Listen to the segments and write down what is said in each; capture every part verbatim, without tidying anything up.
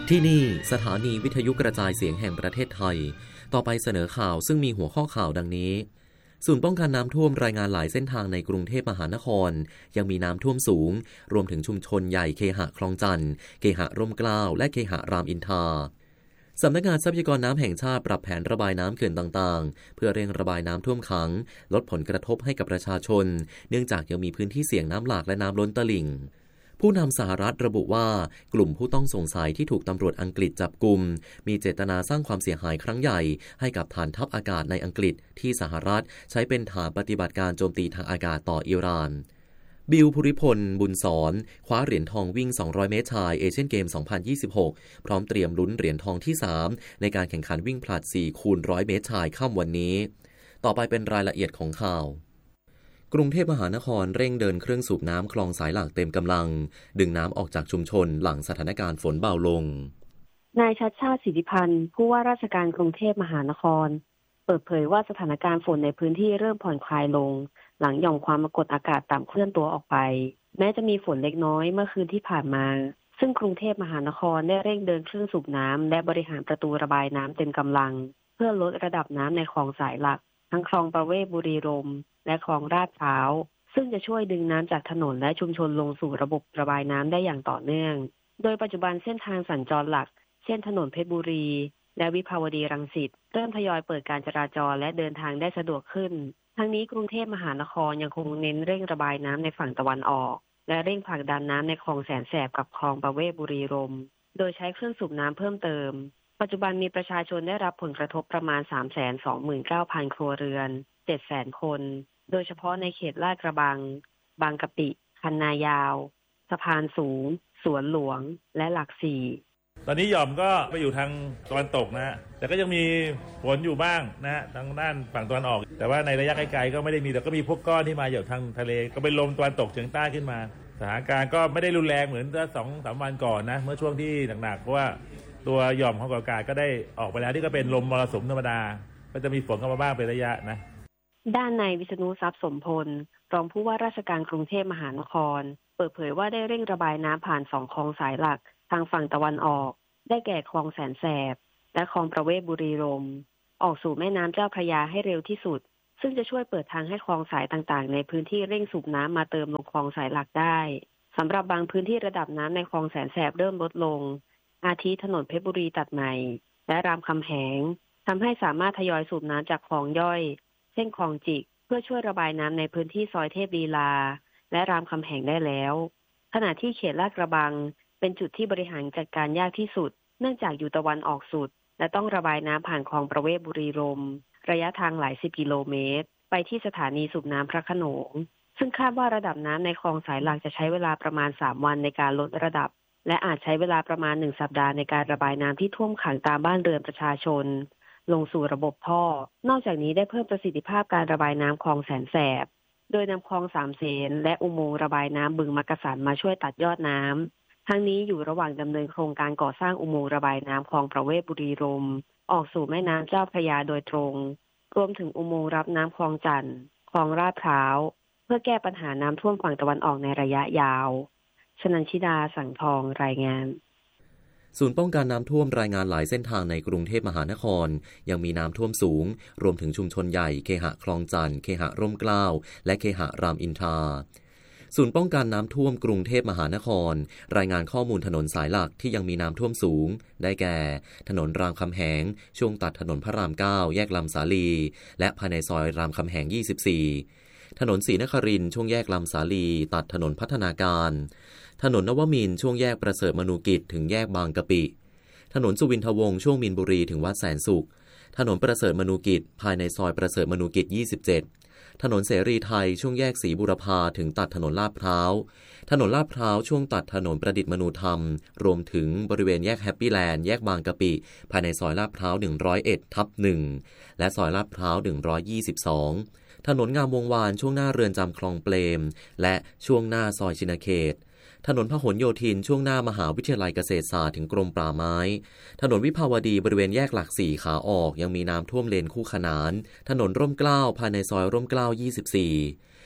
ที่นี่สถานีวิทยุกระจายเสียงแห่งประเทศไทยต่อไปเสนอข่าวซึ่งมีหัวข้อข่าวดังนี้ศูนย์ป้องกันน้ำท่วมรายงานหลายเส้นทางในกรุงเทพมหานครยังมีน้ำท่วมสูงรวมถึงชุมชนใหญ่เคหะคลองจันทน์เคหะร่มเกล้าและเคหะรามอินทราสำนักงานทรัพยากรน้ำแห่งชาติปรับแผนระบายน้ำเขื่อนต่างๆเพื่อเร่งระบายน้ำท่วมขังลดผลกระทบให้กับประชาชนเนื่องจากยังมีพื้นที่เสี่ยงน้ำหลากและน้ำล้นตลิ่งผู้นำสหรัฐระบุว่ากลุ่มผู้ต้องสงสัยที่ถูกตำรวจอังกฤษจับกุมมีเจตนาสร้างความเสียหายครั้งใหญ่ให้กับฐานทัพอากาศในอังกฤษที่สหรัฐใช้เป็นฐานปฏิบัติการโจมตีทางอากาศต่ออิหร่านบิล ภูริพลบุญสอนคว้าเหรียญทองวิ่งสองร้อยเมตรชายเอเชียนเกมสองพันยี่สิบหกพร้อมเตรียมลุ้นเหรียญทองที่สามในการแข่งขันวิ่งผลัดสี่คูณหนึ่งร้อยเมตรชายค่ำวันนี้ต่อไปเป็นรายละเอียดของข่าวกรุงเทพมหานครเร่งเดินเครื่องสูบน้ำคลองสายหลักเต็มกำลังดึงน้ำออกจากชุมชนหลังสถานการณ์ฝนเบาลงนายชัชชาติ สิทธิพันธ์ผู้ว่าราชการกรุงเทพมหานครเปิดเผยว่าสถานการณ์ฝนในพื้นที่เริ่มผ่อนคลายลงหลังหย่อมความกดอากาศต่ำเคลื่อนตัวออกไปแม้จะมีฝนเล็กน้อยเมื่อคืนที่ผ่านมาซึ่งกรุงเทพมหานครได้เร่งเดินเครื่องสูบน้ำและบริหารประตูระบายน้ำเต็มกำลังเพื่อลดระดับน้ำในคลองสายหลักทั้งคลองประเวศบุรีรมย์และคลองลาดพร้าวซึ่งจะช่วยดึงน้ำจากถนนและชุมชนลงสู่ระบบระบายน้ำได้อย่างต่อเนื่องโดยปัจจุบันเส้นทางสัญจรหลักเช่นถนนเพชรบุรีและวิภาวดีรังสิตเริ่มทยอยเปิดการจราจรและเดินทางได้สะดวกขึ้นทั้งนี้กรุงเทพมหานครยังคงเน้นเร่งระบายน้ำในฝั่งตะวันออกและเร่งผลักดันน้ำในคลองแสนแสบกับคลองประเวศบุรีรมย์โดยใช้เครื่องสูบน้ำเพิ่มเติมปัจจุบันมีประชาชนได้รับผลกระทบประมาณ สามแสนสองหมื่นเก้าพัน ครัวเรือน เจ็ดแสน คนโดยเฉพาะในเขตลาดกระบังบางกะปิคันนายาวสะพานสูงสวนหลวงและหลักสี่ตอนนี้หย่อมก็ไปอยู่ทางตะวันตกนะแต่ก็ยังมีฝนอยู่บ้างนะทางด้านฝั่งตะวันออกแต่ว่าในระยะไกลๆก็ไม่ได้มีแต่ก็มีพวกก้อนที่มาจากทางทะเลก็เป็นลมตะวันตกเฉียงใต้ขึ้นมาสถานการณ์ก็ไม่ได้รุนแรงเหมือนเมื่อ สองถึงสาม วันก่อนนะเมื่อช่วงที่หนักๆเพราะว่าตัวหย่อมของอากาศก็ได้ออกไปแล้วที่ก็เป็นลมมรสุมธรรมดาก็จะมีฝนเข้ามาบ้างเป็นระยะนะด้านนายวิษณุทรัพย์สมพลรองผู้ว่าราชการกรุงเทพมหานครเปิดเผยว่าได้เร่งระบายน้ำผ่านสองคลองสายหลักทางฝั่งตะวันออกได้แก่คลองแสนแสบและคลองประเวศบุรีรมย์ออกสู่แม่น้ำเจ้าพระยาให้เร็วที่สุดซึ่งจะช่วยเปิดทางให้คลองสายต่างๆในพื้นที่เร่งสูบน้ำมาเติมลงคลองสายหลักได้สำหรับบางพื้นที่ระดับน้ำในคลองแสนแสบเริ่มลดลงอาทิถนนเพชรบุรีตัดใหม่และรามคำแหงทำให้สามารถทยอยสูบน้ำจากคลองย่อยเช่นคลองจิกเพื่อช่วยระบายน้ำในพื้นที่ซอยเทพลีลาและรามคำแหงได้แล้วขณะที่เขตลาดกระบังเป็นจุดที่บริหารจัดการยากที่สุดเนื่องจากอยู่ตะวันออกสุดและต้องระบายน้ำผ่านคลองประเวศบุรีรมย์ระยะทางหลายสิบกิโลเมตรไปที่สถานีสูบน้ำพระโขนงซึ่งคาดว่าระดับน้ำในคลองสายหลักจะใช้เวลาประมาณสามวันในการลดระดับและอาจใช้เวลาประมาณหนึ่งสัปดาห์ในการระบายน้ำที่ท่วมขังตามบ้านเรือนประชาชนลงสู่ระบบท่อนอกจากนี้ได้เพิ่มประสิทธิภาพการระบายน้ำคลองแสนแสบโดยนำคลองสามเสนและอุโมงค์ระบายน้ำบึงมักกะสันมาช่วยตัดยอดน้ำทั้งนี้อยู่ระหว่างดำเนินโครงการก่อสร้างอุโมงค์ระบายน้ำคลองประเวศบุรีรมย์ออกสู่แม่น้ำเจ้าพระยาโดยตรงรวมถึงอุโมงค์รับน้ำคลองจันทน์คลองลาดพร้าวเพื่อแก้ปัญหาน้ำท่วมฝั่งตะวันออกในระยะยาวชนันชิดาสังทองรายงานศูนย์ป้องกันน้ำท่วมรายงานหลายเส้นทางในกรุงเทพมหานครยังมีน้ำท่วมสูงรวมถึงชุมชนใหญ่เคหะคลองจันทน์เคหะร่มเกล้าและเคหะรามอินทราศูนย์ป้องกันน้ำท่วมกรุงเทพมหานครรายงานข้อมูลถนนสายหลักที่ยังมีน้ำท่วมสูงได้แก่ถนนรามคำแหงช่วงตัดถนนพระรามเก้าแยกลำสาลีและภายในซอยรามคำแหงยี่สิบสี่ถนนศรีนครินทร์ช่วงแยกลำสาลีตัดถนนพัฒนาการถนนนวมินทร์ช่วงแยกประเสริฐมนูกิจถึงแยกบางกะปิถนนสุวินทวงศ์ช่วงมีนบุรีถึงวัดแสนสุขถนนประเสริฐมนูกิจภายในซอยประเสริฐมนูกิจยี่สิบเจ็ดถนนเสรีไทยช่วงแยกศรีบุรพาถึงตัดถนนลาดพร้าวถนนลาดพร้าวช่วงตัดถนนประดิษฐ์มนูธรรมรวมถึงบริเวณแยกแฮปปี้แลนด์แยกบางกะปิภายในซอยลาดพร้าวหนึ่งร้อยเอ็ดทับหนึ่งและซอยลาดพร้าวหนึ่งร้อยยี่สิบสองถนนงามวงวานช่วงหน้าเรือนจำคลองเปรมและช่วงหน้าซอยชินเขตถนนพหลโยธินช่วงหน้ามหาวิทยาลัยเกษตรศาสตร์ถึงกรมป่าไม้ถนนวิภาวดีบริเวณแยกหลักสี่ขาออกยังมีน้ำท่วมเลนคู่ขนานถนนร่มเกล้าภายในซอยร่มเกล้ายี่สิบสี่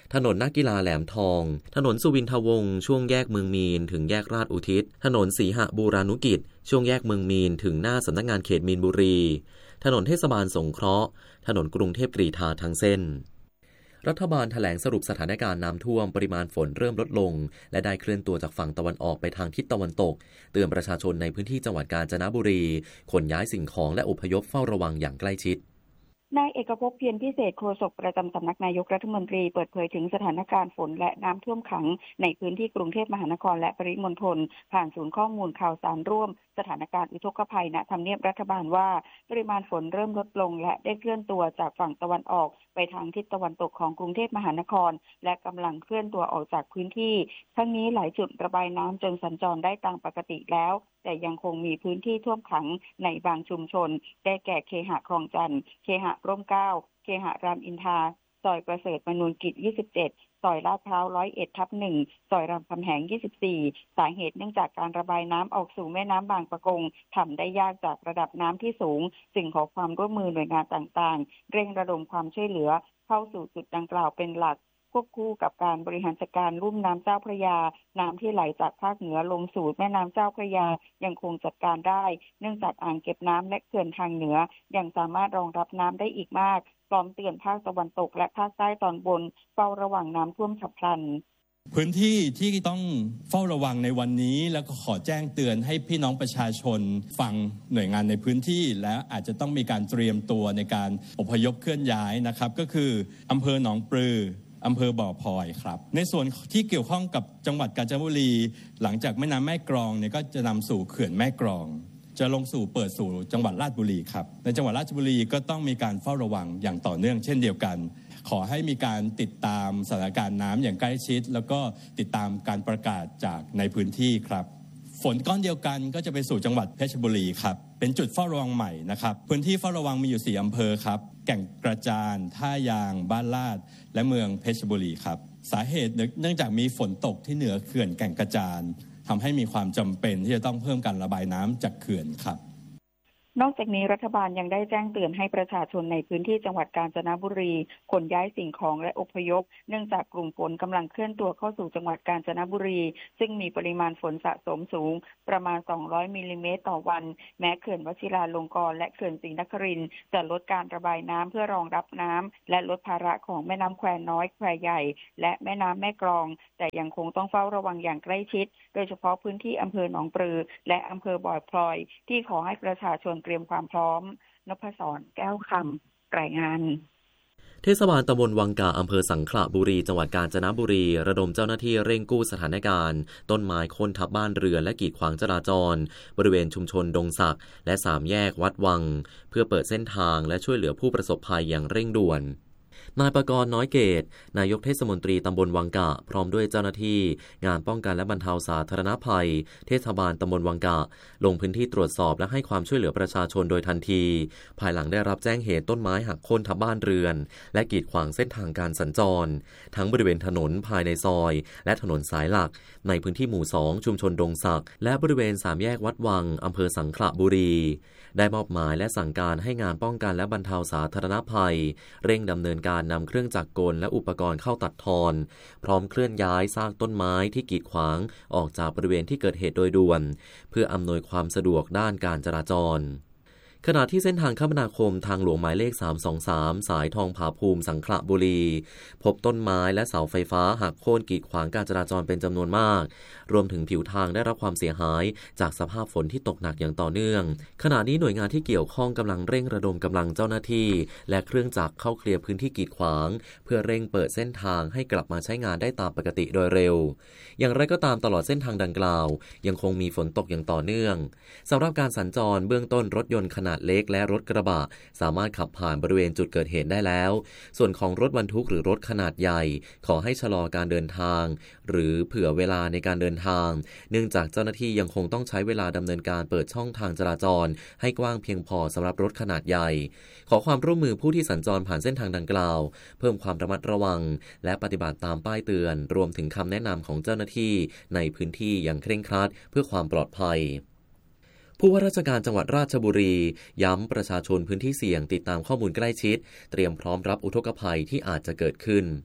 ถนนนักกีฬาแหลมทองถนนสุวินทวงศ์ช่วงแยกเมืองมีนถึงแยกราชอุทิศถนนสีหบูรานุกิจช่วงแยกเมืองมีนถึงหน้าสำนักงานเขตมีนบุรีถนนเทศบาลสงเคราะห์ถนนกรุงเทพกรีฑาทั้งเส้นรัฐบาลแถลงสรุปสถานการณ์น้ำท่วมปริมาณฝนเริ่มลดลงและได้เคลื่อนตัวจากฝั่งตะวันออกไปทางทิศตะวันตกเตือนประชาชนในพื้นที่จังหวัดกาญจนบุรีขนย้ายสิ่งของและอพยพเฝ้าระวังอย่างใกล้ชิดนายเอกภพเพียรพิเศษโฆษกประจำสำนักนายกรัฐมนตรีเปิดเผยถึงสถานการณ์ฝนและน้ำท่วมขังในพื้นที่กรุงเทพมหานครและปริมณฑลผ่านศูนย์ข้อมูลข่าวสารร่วมสถานการณ์อุทกภัยณทำเนียบรัฐบาลว่าปริมาณฝนเริ่มลดลงและได้เคลื่อนตัวจากฝั่งตะวันออกไปทางทิศตะวันตกของกรุงเทพมหานครและกำลังเคลื่อนตัวออกจากพื้นที่ทั้งนี้หลายจุดระบายน้ำจนสัญจรได้ตามปกติแล้วแต่ยังคงมีพื้นที่ท่วมขังในบางชุมชนได้แก่เคหะคลองจันทร์เคหะร่มเกล้าเคหะรามอินทราซอยประเสริฐมนูญกิจยี่สิบเจ็ดซอยลาดพร้าวหนึ่งศูนย์เอ็ดทับหนึ่งซอยรามคำแหงยี่สิบสี่สาเหตุเนื่องจากการระบายน้ำออกสู่แม่น้ำบางปะกงทำได้ยากจากระดับน้ำที่สูงจึงขอความร่วมมือหน่วยงานต่างๆเร่งระดมความช่วยเหลือเข้าสู่จุดดังกล่าวเป็นหลักควบคู่กับการบริหารจัดการลุ่มน้ำเจ้าพระยาน้ำที่ไหลจากภาคเหนือลงสู่แม่น้ำเจ้าพระยายังคงจัดการได้เนื่องจากอ่างเก็บน้ำและเขื่อนทางเหนือยังสามารถรองรับน้ำได้อีกมากพร้อมเตือนภาคตะวันตกและภาคใต้ตอนบนเฝ้าระวังน้ำท่วมฉับพลันพื้นที่ที่ต้องเฝ้าระวังในวันนี้แล้วก็ขอแจ้งเตือนให้พี่น้องประชาชนฟังหน่วยงานในพื้นที่และอาจจะต้องมีการเตรียมตัวในการอพยพเคลื่อนย้ายนะครับก็คืออำเภอหนองปลืออำเภอบ่อพลอยครับในส่วนที่เกี่ยวข้องกับจังหวัดกาญจนบุรีหลังจากแม่น้ำแม่กลองเนี่ยก็จะนำสู่เขื่อนแม่กลองจะลงสู่เปิดสู่จังหวัดราชบุรีครับในจังหวัดราชบุรีก็ต้องมีการเฝ้าระวังอย่างต่อเนื่องเช่นเดียวกันขอให้มีการติดตามสถานการณ์น้ำอย่างใกล้ชิดแล้วก็ติดตามการประกาศจากในพื้นที่ครับฝนก้อนเดียวกันก็จะไปสู่จังหวัดเพชรบุรีครับเป็นจุดเฝ้าระวังใหม่นะครับพื้นที่เฝ้าระวังมีอยู่สี่อำเภอครับแก่งกระจานท่ายางบ้านลาดและเมืองเพชรบุรีครับสาเหตุเนื่องจากมีฝนตกที่เหนือเขื่อนแก่งกระจานทำให้มีความจำเป็นที่จะต้องเพิ่มการระบายน้ำจากเขื่อนครับนอกจากนี้รัฐบาลยังได้แจ้งเตือนให้ประชาชนในพื้นที่จังหวัดกาญจนบุรีขนย้ายสิ่งของและอพยพเนื่องจากกลุ่มฝนกำลังเคลื่อนตัวเข้าสู่จังหวัดกาญจนบุรีซึ่งมีปริมาณฝนสะสมสูงประมาณสองร้อยมิลลิเมตรต่อวันแม้เขื่อนวชิราลงกรณ์และเขื่อนศรีนครินทร์จะลดการระบายน้ำเพื่อรองรับน้ำและลดภาระของแม่น้ำแควน้อยแควใหญ่และแม่น้ำแม่กลองแต่ยังคงต้องเฝ้าระวังอย่างใกล้ชิดโดยเฉพาะพื้นที่อำเภอหนองปลือและอำเภอบ่อพลอยที่ขอให้ประชาชนเตรียมความพร้อมนพศรแก้วคำรายงานเทศบาลตำบลวังกาอำเภอสังขละบุรีจังหวัดกาญจนบุรีระดมเจ้าหน้าที่เร่งกู้สถานการณ์ต้นไม้โค่นทับบ้านเรือนและกีดขวางจราจรบริเวณชุมชนดงสักและสามแยกวัดวังเพื่อเปิดเส้นทางและช่วยเหลือผู้ประสบภัยอย่างเร่งด่วนนายประกรณ์น้อยเกตนายกเทศมนตรีตำบลวังกะพร้อมด้วยเจ้าหน้าที่งานป้องกันและบรรเทาสาธารณภัยเทศบาลตำบลวังกะลงพื้นที่ตรวจสอบและให้ความช่วยเหลือประชาชนโดยทันทีภายหลังได้รับแจ้งเหตุต้นไม้หักโค่นทับบ้านเรือนและกีดขวางเส้นทางการสัญจรทั้งบริเวณถนนภายในซอยและถนนสายหลักในพื้นที่หมู่สองชุมชนดงสักและบริเวณสามแยกวัดวังอำเภอสังขละบุรีได้มอบหมายและสั่งการให้งานป้องกันและบรรเทาสาธารณภัยเร่งดำเนินการนำเครื่องจักรกลและอุปกรณ์เข้าตัดทอนพร้อมเคลื่อนย้ายซากต้นไม้ที่กีดขวางออกจากบริเวณที่เกิดเหตุโดยด่วนเพื่ออำนวยความสะดวกด้านการจราจรขณะที่เส้นทางคมนาคมทางหลวงหมายเลขสามสองสามสายทองผาภูมิสังขละบุรีพบต้นไม้และเสาไฟฟ้าหักโค่นกีดขวางการจราจรเป็นจำนวนมากรวมถึงผิวทางได้รับความเสียหายจากสภาพฝนที่ตกหนักอย่างต่อเนื่องขณะนี้หน่วยงานที่เกี่ยวข้องกำลังเร่งระดมกำลังเจ้าหน้าที่และเครื่องจักรเข้าเคลียร์พื้นที่กีดขวางเพื่อเร่งเปิดเส้นทางให้กลับมาใช้งานได้ตามปกติโดยเร็วอย่างไรก็ตามตลอดเส้นทางดังกล่าวยังคงมีฝนตกอย่างต่อเนื่องสำหรับการสัญจรเบื้องต้นรถยนต์ขนาดเล็กและรถกระบะสามารถขับผ่านบริเวณจุดเกิดเหตุได้แล้วส่วนของรถบรรทุกหรือรถขนาดใหญ่ขอให้ชะลอการเดินทางหรือเผื่อเวลาในการเดินทางเนื่องจากเจ้าหน้าที่ยังคงต้องใช้เวลาดำเนินการเปิดช่องทางจราจรให้กว้างเพียงพอสำหรับรถขนาดใหญ่ขอความร่วมมือผู้ที่สัญจรผ่านเส้นทางดังกล่าวเพิ่มความระมัดระวังและปฏิบัติตามป้ายเตือนรวมถึงคำแนะนำของเจ้าหน้าที่ในพื้นที่อย่างเคร่งครัดเพื่อความปลอดภัยผู้ว่าราชการจังหวัดราชบุรีย้ำประชาชนพื้นที่เสี่ยงติดตามข้อมูลใกล้ชิดเตรียมพร้อมรับอุทกภัยที่อาจจะเกิดขึ้น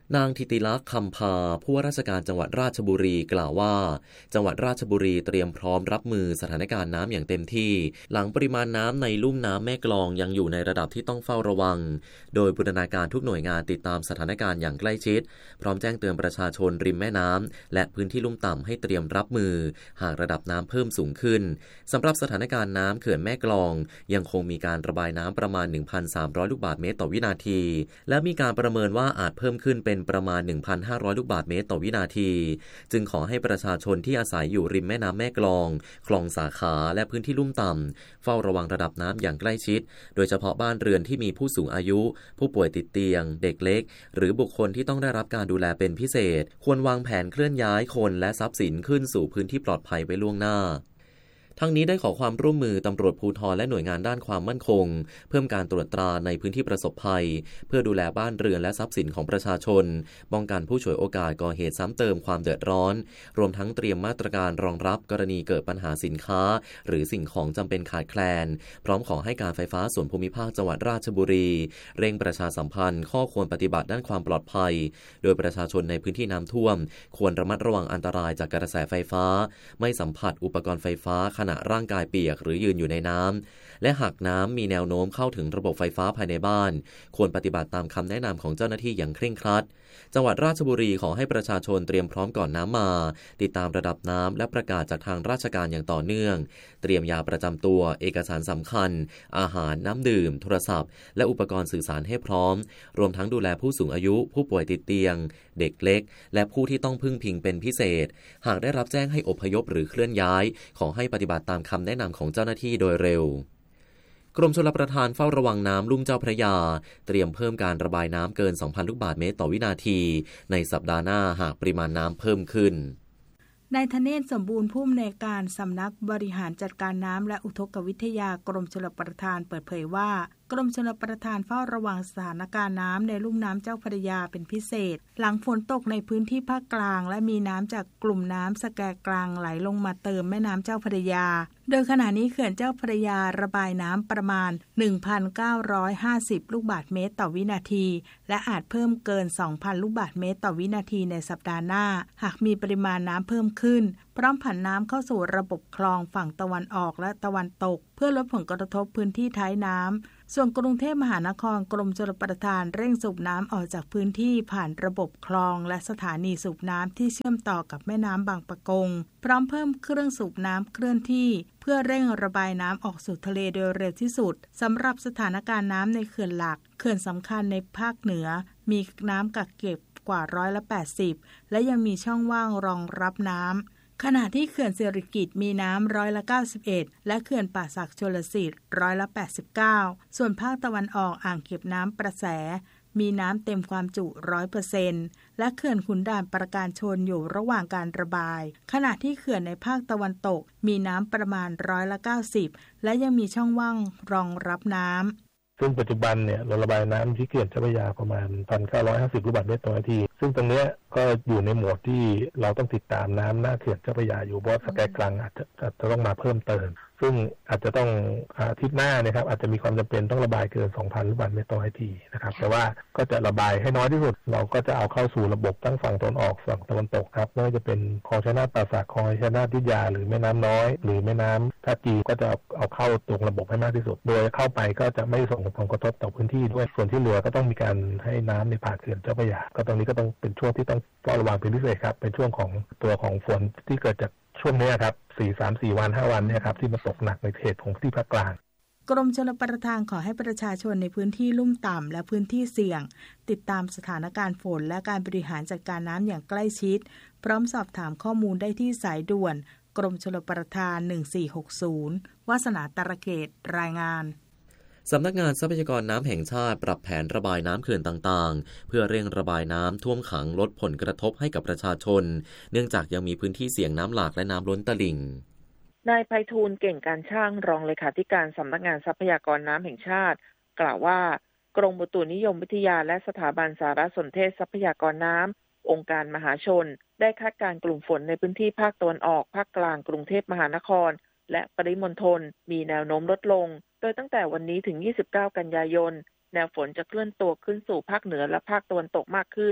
นางธิติลักษณ์คำพาผู้ว่าราชการจังหวัดราชบุรีกล่าวว่าจังหวัดราชบุรีเตรียมพร้อมรับมือสถานการณ์น้ำอย่างเต็มที่หลังปริมาณน้ำในลุ่มน้ำแม่กลองยังอยู่ในระดับที่ต้องเฝ้าระวังโดยบูรณาการทุกหน่วยงานติดตามสถานการณ์อย่างใกล้ชิดพร้อมแจ้งเตือนประชาชนริมแม่น้ำและพื้นที่ลุ่มต่ำให้เตรียมรับมือหากระดับน้ำเพิ่มสูงขึ้นสำหรับสถานการณ์น้ำเขื่อนแม่กลองยังคงมีการระบายน้ำประมาณ หนึ่งพันสามร้อย ลูกบาศก์เมตรต่อวินาทีและมีการประเมินว่าอาจเพิ่มขึ้นเป็นประมาณ หนึ่งพันห้าร้อย ลูกบาศก์เมตรต่อวินาทีจึงขอให้ประชาชนที่อาศัยอยู่ริมแม่น้ำแม่กลองคลองสาขาและพื้นที่ลุ่มต่ำเฝ้าระวังระดับน้ำอย่างใกล้ชิดโดยเฉพาะบ้านเรือนที่มีผู้สูงอายุผู้ป่วยติดเตียงเด็กเล็กหรือบุคคลที่ต้องได้รับการดูแลเป็นพิเศษควรวางแผนเคลื่อนย้ายคนและทรัพย์สินขึ้นสู่พื้นที่ปลอดภัยไว้ล่วงหน้าทั้งนี้ได้ขอความร่วมมือตำรวจภูธรและหน่วยงานด้านความมั่นคงเพิ่มการตรวจตราในพื้นที่ประสบภัยเพื่อดูแลบ้านเรือนและทรัพย์สินของประชาชนป้องกันผู้ฉวยโอกาสก่อเหตุซ้ำเติมความเดือดร้อนรวมทั้งเตรียมมาตรการรองรับกรณีเกิดปัญหาสินค้าหรือสิ่งของจำเป็นขาดแคลนพร้อมขอให้การไฟฟ้าส่วนภูมิภาคจังหวัดราชบุรีเร่งประชาสัมพันธ์ข้อควรปฏิบัติด้านความปลอดภัยโดยประชาชนในพื้นที่น้ำท่วมควรระมัดระวังอันตรายจากกระแสไฟฟ้าไม่สัมผัสอุปกรณ์ไฟฟ้าขณะร่างกายเปียกหรือยืนอยู่ในน้ำและหากน้ำมีแนวโน้มเข้าถึงระบบไฟฟ้าภายในบ้านควรปฏิบัติตามคำแนะนำของเจ้าหน้าที่อย่างเคร่งครัดจังหวัดราชบุรีขอให้ประชาชนเตรียมพร้อมก่อนน้ำมาติดตามระดับน้ำและประกาศจากทางราชการอย่างต่อเนื่องเตรียมยาประจำตัวเอกสารสำคัญอาหารน้ำดื่มโทรศัพท์และอุปกรณ์สื่อสารให้พร้อมรวมทั้งดูแลผู้สูงอายุผู้ป่วยติดเตียงเด็กเล็กและผู้ที่ต้องพึ่งพิงเป็นพิเศษหากได้รับแจ้งให้อพยพหรือเคลื่อนย้ายขอให้ปฏิบัติตามคำแนะนำของเจ้าหน้าที่โดยเร็วกรมชลประทานเฝ้าระวังน้ำลุ่มเจ้าพระยาเตรียมเพิ่มการระบายน้ำเกิน สองพัน ลูกบาศก์เมตรต่อวินาทีในสัปดาห์หน้าหากปริมาณน้ำเพิ่มขึ้นนายธเนศสมบูรณ์ผู้อำนวยการสำนักบริหารจัดการน้ำและอุทกวิทยากรมชลประทานเปิดเผยว่ากรมชลประทานเฝ้าระวังสถานการณ์น้ำในลุ่มน้ำเจ้าพระยาเป็นพิเศษหลังฝนตกในพื้นที่ภาคกลางและมีน้ำจากกลุ่มน้ำสแกกลางไหลลงมาเติมแม่น้ำเจ้าพระยาโดยขณะนี้เขื่อนเจ้าพระยาระบายน้ำประมาณ หนึ่งพันเก้าร้อยห้าสิบ ลูกบาศก์เมตรต่อวินาทีและอาจเพิ่มเกิน สองพัน ลูกบาศก์เมตรต่อวินาทีในสัปดาห์หน้าหากมีปริมาณน้ำเพิ่มขึ้นพร้อมผันน้ำเข้าสู่ระบบคลองฝั่งตะวันออกและตะวันตกเพื่อลดผลกระทบพื้นที่ท้ายน้ำส่วนกรุงเทพมหานครกรมชลประทานเร่งสูบน้ำออกจากพื้นที่ผ่านระบบคลองและสถานีสูบน้ำที่เชื่อมต่อกับแม่น้ำบางปะกงพร้อมเพิ่มเครื่องสูบน้ำเคลื่อนที่เพื่อเร่งระบายน้ำออกสู่ทะเลโดยเร็วที่สุดสำหรับสถานการณ์น้ำในเขื่อนหลักเขื่อนสำคัญในภาคเหนือมีน้ำกักเก็บกว่าร้อยละแปดสิบและยังมีช่องว่างรองรับน้ำขณะที่เขื่อนสิริกิติ์มีน้ำร้อยละเก้าสิบเอ็ดและเขื่อนป่าสักชลสิทธิ์ร้อยละแปดสิบเก้าส่วนภาคตะวันออกอ่างเก็บน้ำประแสมีน้ำเต็มความจุ ร้อยเปอร์เซ็นต์ และเขื่อนขุนด่านประการชนอยู่ระหว่างการระบายขณะที่เขื่อนในภาคตะวันตกมีน้ำประมาณร้อยละเก้าสิบและยังมีช่องว่างรองรับน้ำซึ่งปัจจุบันเนี่ยเราระบายน้ำที่เขื่อนเจ้าพระยาประมาณ หนึ่งพันเก้าร้อยห้าสิบ ลูกบาศก์เมตรต่อนาทีซึ่งตรงนี้ก็อยู่ในโหมดที่เราต้องติดตามน้ำหน้าเขื่อนเจ้าพระยาอยู่เพราะสแกกลางอาจจะอาจจะต้องมาเพิ่มเติมซึ่งอาจจะต้องอาทิตย์หน้านะครับอาจจะมีความจำเป็นต้องระบายเกิน สองพัน ลูกบาศก์เมตรต่อนาทีนะครับแต่ว่าก็จะระบายให้น้อยที่สุดเราก็จะเอาเข้าสู่ระบบทั้งฝั่งตะวันออกฝั่งตะวันตกครับไม่ว่าจะเป็นคลองชัยนาทป่าสักคลองชัยนาทยุทธยาหรือแม่น้ำน้อยหรือแม่น้ำท่าจีนก็จะเอาเข้าตรงระบบให้มากที่สุดโดยเข้าไปก็จะไม่ส่งผลกระทบต่อพื้นที่ด้วยส่วนที่เหลือก็ต้องมีการให้น้ำในผ่านเขื่อนเจ้าพระยาก็ตรงนี้ก็ต้องเป็นช่วงที่ต้องเฝ้าระวังเป็นพิเศษครับเป็นช่วงของตัวของฝนที่เกิดจากช่วงนี้ครับสี่ สาม สี่ วันห้าวันเนี่ยครับที่มาตกหนักในเขตของที่ภาคกลางกรมชลประทานขอให้ประชาชนในพื้นที่ลุ่มต่ำและพื้นที่เสี่ยงติดตามสถานการณ์ฝนและการบริหารจัดการน้ำอย่างใกล้ชิดพร้อมสอบถามข้อมูลได้ที่สายด่วนกรมชลประทานหนึ่งสี่หกศูนย์วาสนาตระเกตรายงานสำนักงานทรัพยากรน้ำแห่งชาติปรับแผนระบายน้ำเขื่อนต่างๆเพื่อเร่งระบายน้ำท่วมขังลดผลกระทบให้กับประชาชนเนื่องจากยังมีพื้นที่เสี่ยงน้ำหลากและน้ำล้นตลิ่งนายไพฑูรย์เก่งการช่างรองเลขาธิการสำนักงานทรัพยากรน้ำแห่งชาติกล่าวว่ากรมอุตุนิยมวิทยาและสถาบันสารสนเทศทรัพยากรน้ำองค์การมหาชนได้คาดการณ์กลุ่มฝนในพื้นที่ภาคตะวันออกภาคกลางกรุงเทพมหานครและปริมณฑลมีแนวโน้มลดลงโดยตั้งแต่วันนี้ถึงยี่สิบเก้ากันยายนแนวฝนจะเคลื่อนตัวขึ้นสู่ภาคเหนือและภาคตะวันตกมากขึ้น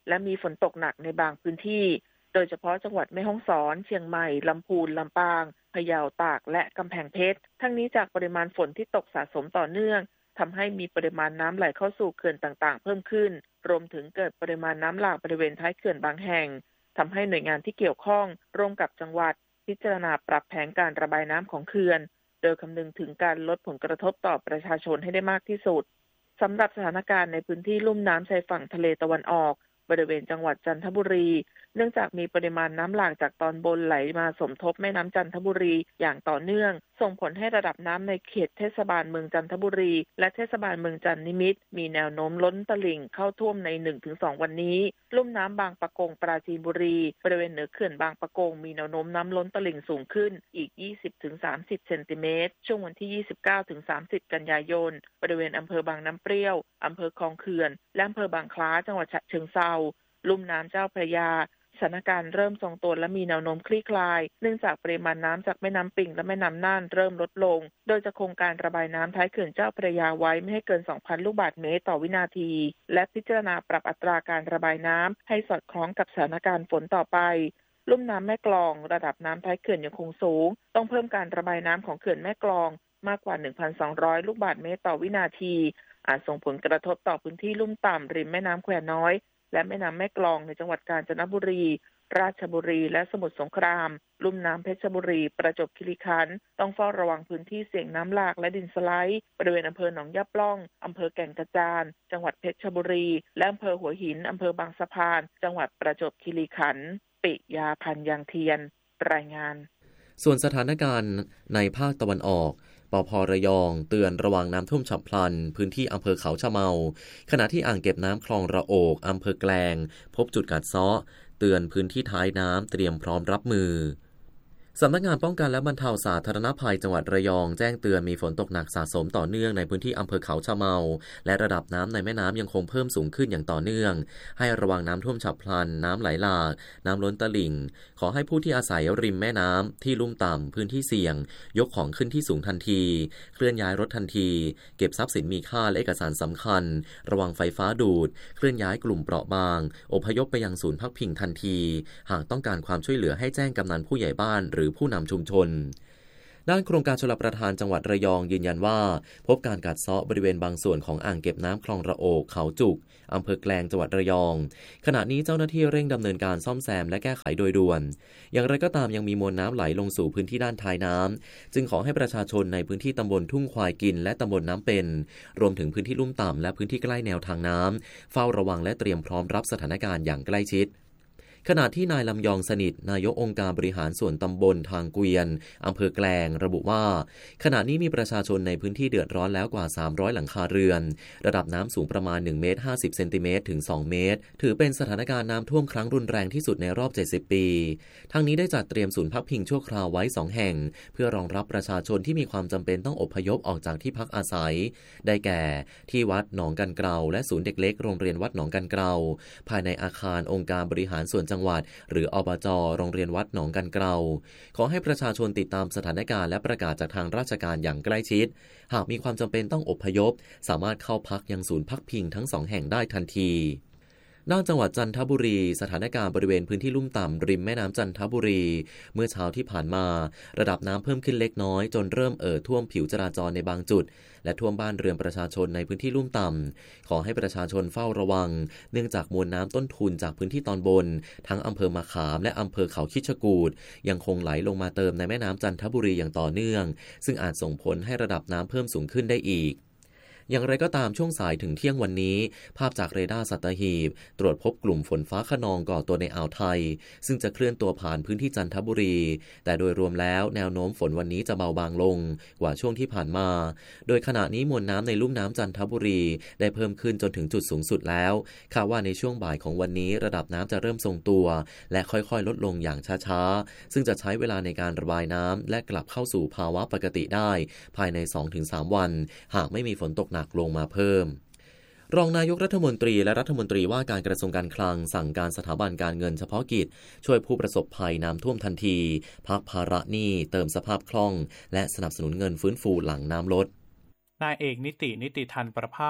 และมีฝนตกหนักในบางพื้นที่โดยเฉพาะจังหวัดแม่ฮ่องสอนเชียงใหม่ลำพูนลำปางพะเยาตากและกำแพงเพชรทั้งนี้จากปริมาณฝนที่ตกสะสมต่อเนื่องทำให้มีปริมาณน้ำไหลเข้าสู่เขื่อนต่างๆเพิ่มขึ้นรวมถึงเกิดปริมาณน้ำหลากบริเวณท้ายเขื่อนบางแห่งทำให้หน่วยงานที่เกี่ยวข้องร่วมกับจังหวัดพิจารณาปรับแผนการระบายน้ำของเขื่อนโดยคำนึงถึงการลดผลกระทบต่อประชาชนให้ได้มากที่สุดสำหรับสถานการณ์ในพื้นที่ลุ่มน้ำชายฝั่งทะเลตะวันออกบริเวณจังหวัดจันทบุรีเนื่องจากมีปริมาณน้ำหลากจากตอนบนไหลมาสมทบแม่น้ำจันทบุรีอย่างต่อเนื่องส่งผลให้ระดับน้ำในเขตเทศบาลเมืองจันทบุรีและเทศบาลเมืองจันทนิมิตรมีแนวโน้มล้นตลิ่งเข้าท่วมใน หนึ่งถึงสอง วันนี้ลุ่มน้ำบางปะกงปราจีนบุรีบริเวณเหนือเขื่อนบางปะกงมีแนวโน้มน้ำล้นตลิ่งสูงขึ้นอีก ยี่สิบถึงสามสิบ เซนติเมตรช่วงวันที่ ยี่สิบเก้าถึงสามสิบ กันยายนบริเวณอำเภอบางน้ำเปรี้ยวอำเภอคลองเขื่อนและอำเภอบางคล้าจังหวัดฉะเชิงเทราลุ่มน้ำเจ้าพระยาสถานการณ์เริ่มทรงตัวและมีแนวโน้มคลี่คลายเนื่องจากปริมาณน้ำจากแม่น้ำปิงและแม่น้ำน่านเริ่มลดลงโดยจะคงการระบายน้ำท้ายเขื่อนเจ้าพระยาไว้ไม่ให้เกิน สองพัน ลูกบาศก์เมตรต่อวินาทีและพิจารณาปรับอัตราการระบายน้ำให้สอดคล้องกับสถานการณ์ฝนต่อไปลุ่มน้ำแม่กลองระดับน้ำท้ายเขื่อนยังคงสูงต้องเพิ่มการระบายน้ำของเขื่อนแม่กลองมากกว่า หนึ่งพันสองร้อย ลูกบาศก์เมตรต่อวินาทีอาจส่งผลกระทบต่อพื้นที่ลุ่มต่ำริมแม่น้ำแควน้อยและแม่น้ำแม่กลองในจังหวัดกาญจนบุรีราชบุรีและสมุทรสงครามลุ่มน้ำเพชรบุรีประจวบคีรีขันธ์ต้องเฝ้าระวังพื้นที่เสี่ยงน้ำหลากและดินสไลด์บริเวณอำเภอหนองยาปล่องอำเภอแก่งกระจานจังหวัดเพชรบุรีและอำเภอหัวหินอำเภอบางสะพานจังหวัดประจวบคีรีขันธ์ปิยาพันธ์ยางเทียนรายงานส่วนสถานการณ์ในภาคตะวันออกปภ.ระยองเตือนระวังน้ำท่วมฉับพลันพื้นที่อำเภอเขาชะเมาขณะที่อ่างเก็บน้ำคลองระโอกอำเภอแกลงพบจุดกัดเซาะเตือนพื้นที่ท้ายน้ำเตรียมพร้อมรับมือสำนักงานป้องกันและบรรเทาสาธารณภัยจังหวัดระยองแจ้งเตือนมีฝนตกหนักสะสมต่อเนื่องในพื้นที่อำเภอเขาชะเมาและระดับน้ำในแม่น้ำยังคงเพิ่มสูงขึ้นอย่างต่อเนื่องให้ระวังน้ำท่วมฉับพลันน้ำไหลหลากน้ำล้นตลิ่งขอให้ผู้ที่อาศัยริมแม่น้ำที่ลุ่มต่ำพื้นที่เสี่ยงยกของขึ้นที่สูงทันทีเคลื่อนย้ายรถทันทีเก็บทรัพย์สินมีค่าและเอกสารสำคัญระวังไฟฟ้าดูดเคลื่อนย้ายกลุ่มเปราะบางอพยพไปยังศูนย์พักพิงทันทีหากต้องการความช่วยเหลือให้แจ้งกำนันผู้ใหญ่บ้านหรือผู้นำชุมชนด้านโครงการชลประทานจังหวัดระยองยืนยันว่าพบการกัดเซาะบริเวณบางส่วนของอ่างเก็บน้ำคลองระโอกเขาจุกอำเภอแกลงจังหวัดระยองขณะนี้เจ้าหน้าที่เร่งดำเนินการซ่อมแซมและแก้ไขโดยด่วนอย่างไรก็ตามยังมีมวลน้ำไหลลงสู่พื้นที่ด้านท้ายน้ำจึงขอให้ประชาชนในพื้นที่ตำบลทุ่งควายกินและตำบลน้ำเป็นรวมถึงพื้นที่ลุ่มต่ำและพื้นที่ใกล้แนวทางน้ำเฝ้าระวังและเตรียมพร้อมรับสถานการณ์อย่างใกล้ชิดขณะที่นายลำยองสนิทนายกองค์การบริหารส่วนตำบลทางเกวียนอำเภอแกลงระบุว่าขณะนี้มีประชาชนในพื้นที่เดือดร้อนแล้วกว่าสามร้อยหลังคาเรือนระดับน้ำสูงประมาณหนึ่งเมตรห้าสิบเซนติเมตรถึงสองเมตรถือเป็นสถานการณ์น้ำท่วมครั้งรุนแรงที่สุดในรอบเจ็ดสิบปีทั้งนี้ได้จัดเตรียมศูนย์พักพิงชั่วคราวไว้สองแห่งเพื่อรองรับประชาชนที่มีความจำเป็นต้องอพยพออกจากที่พักอาศัยได้แก่ที่วัดหนองกันเกลาและศูนย์เด็กเล็กโรงเรียนวัดหนองกันเกลาภายในอาคารองค์การบริหารส่วนจังหวัดหรืออบจ.โรงเรียนวัดหนองกันเกลาขอให้ประชาชนติดตามสถานการณ์และประกาศจากทางราชการอย่างใกล้ชิดหากมีความจำเป็นต้องอพยพสามารถเข้าพักยังศูนย์พักพิงทั้งสองแห่งได้ทันทีด้านจังหวัดจันทบุรีสถานการณ์บริเวณพื้นที่ลุ่มต่ำริมแม่น้ำจันทบุรีเมื่อเช้าที่ผ่านมาระดับน้ำเพิ่มขึ้นเล็กน้อยจนเริ่มเอ่อท่วมผิวจราจรในบางจุดและท่วมบ้านเรือนประชาชนในพื้นที่ลุ่มต่ำขอให้ประชาชนเฝ้าระวังเนื่องจากมวลน้ำต้นทุนจากพื้นที่ตอนบนทั้งอำเภอมะขามและอำเภอเขาคิชกูฏยังคงไหลลงมาเติมในแม่น้ำจันทบุรีอย่างต่อเนื่องซึ่งอาจส่งผลให้ระดับน้ำเพิ่มสูงขึ้นได้อีกอย่างไรก็ตามช่วงสายถึงเที่ยงวันนี้ภาพจากเรดาร์สัตหีบตรวจพบกลุ่มฝนฟ้าคะนองก่อตัวในอ่าวไทยซึ่งจะเคลื่อนตัวผ่านพื้นที่จันทบุรีแต่โดยรวมแล้วแนวโน้มฝนวันนี้จะเบาบางลงกว่าช่วงที่ผ่านมาโดยขณะนี้มวลน้ำในลุ่มน้ำจันทบุรีได้เพิ่มขึ้นจนถึงจุดสูงสุดแล้วคาดว่าในช่วงบ่ายของวันนี้ระดับน้ำจะเริ่มทรงตัวและค่อยๆลดลงอย่างช้าๆซึ่งจะใช้เวลาในการระบายน้ำและกลับเข้าสู่ภาวะปกติได้ภายใน สองถึงสาม วันหากไม่มีฝนตกหนักลงมาเพิ่มรองนายกรัฐมนตรีและรัฐมนตรีว่าการกระทรวงการคลังสั่งการสถาบันการเงินเฉพาะกิจช่วยผู้ประสบภัยน้ำท่วมทันทีพักภาระหนี้เติมสภาพคล่องและสนับสนุนเงินฟื้นฟูหลังน้ำลดนายเอกนิตินิติทันประภาส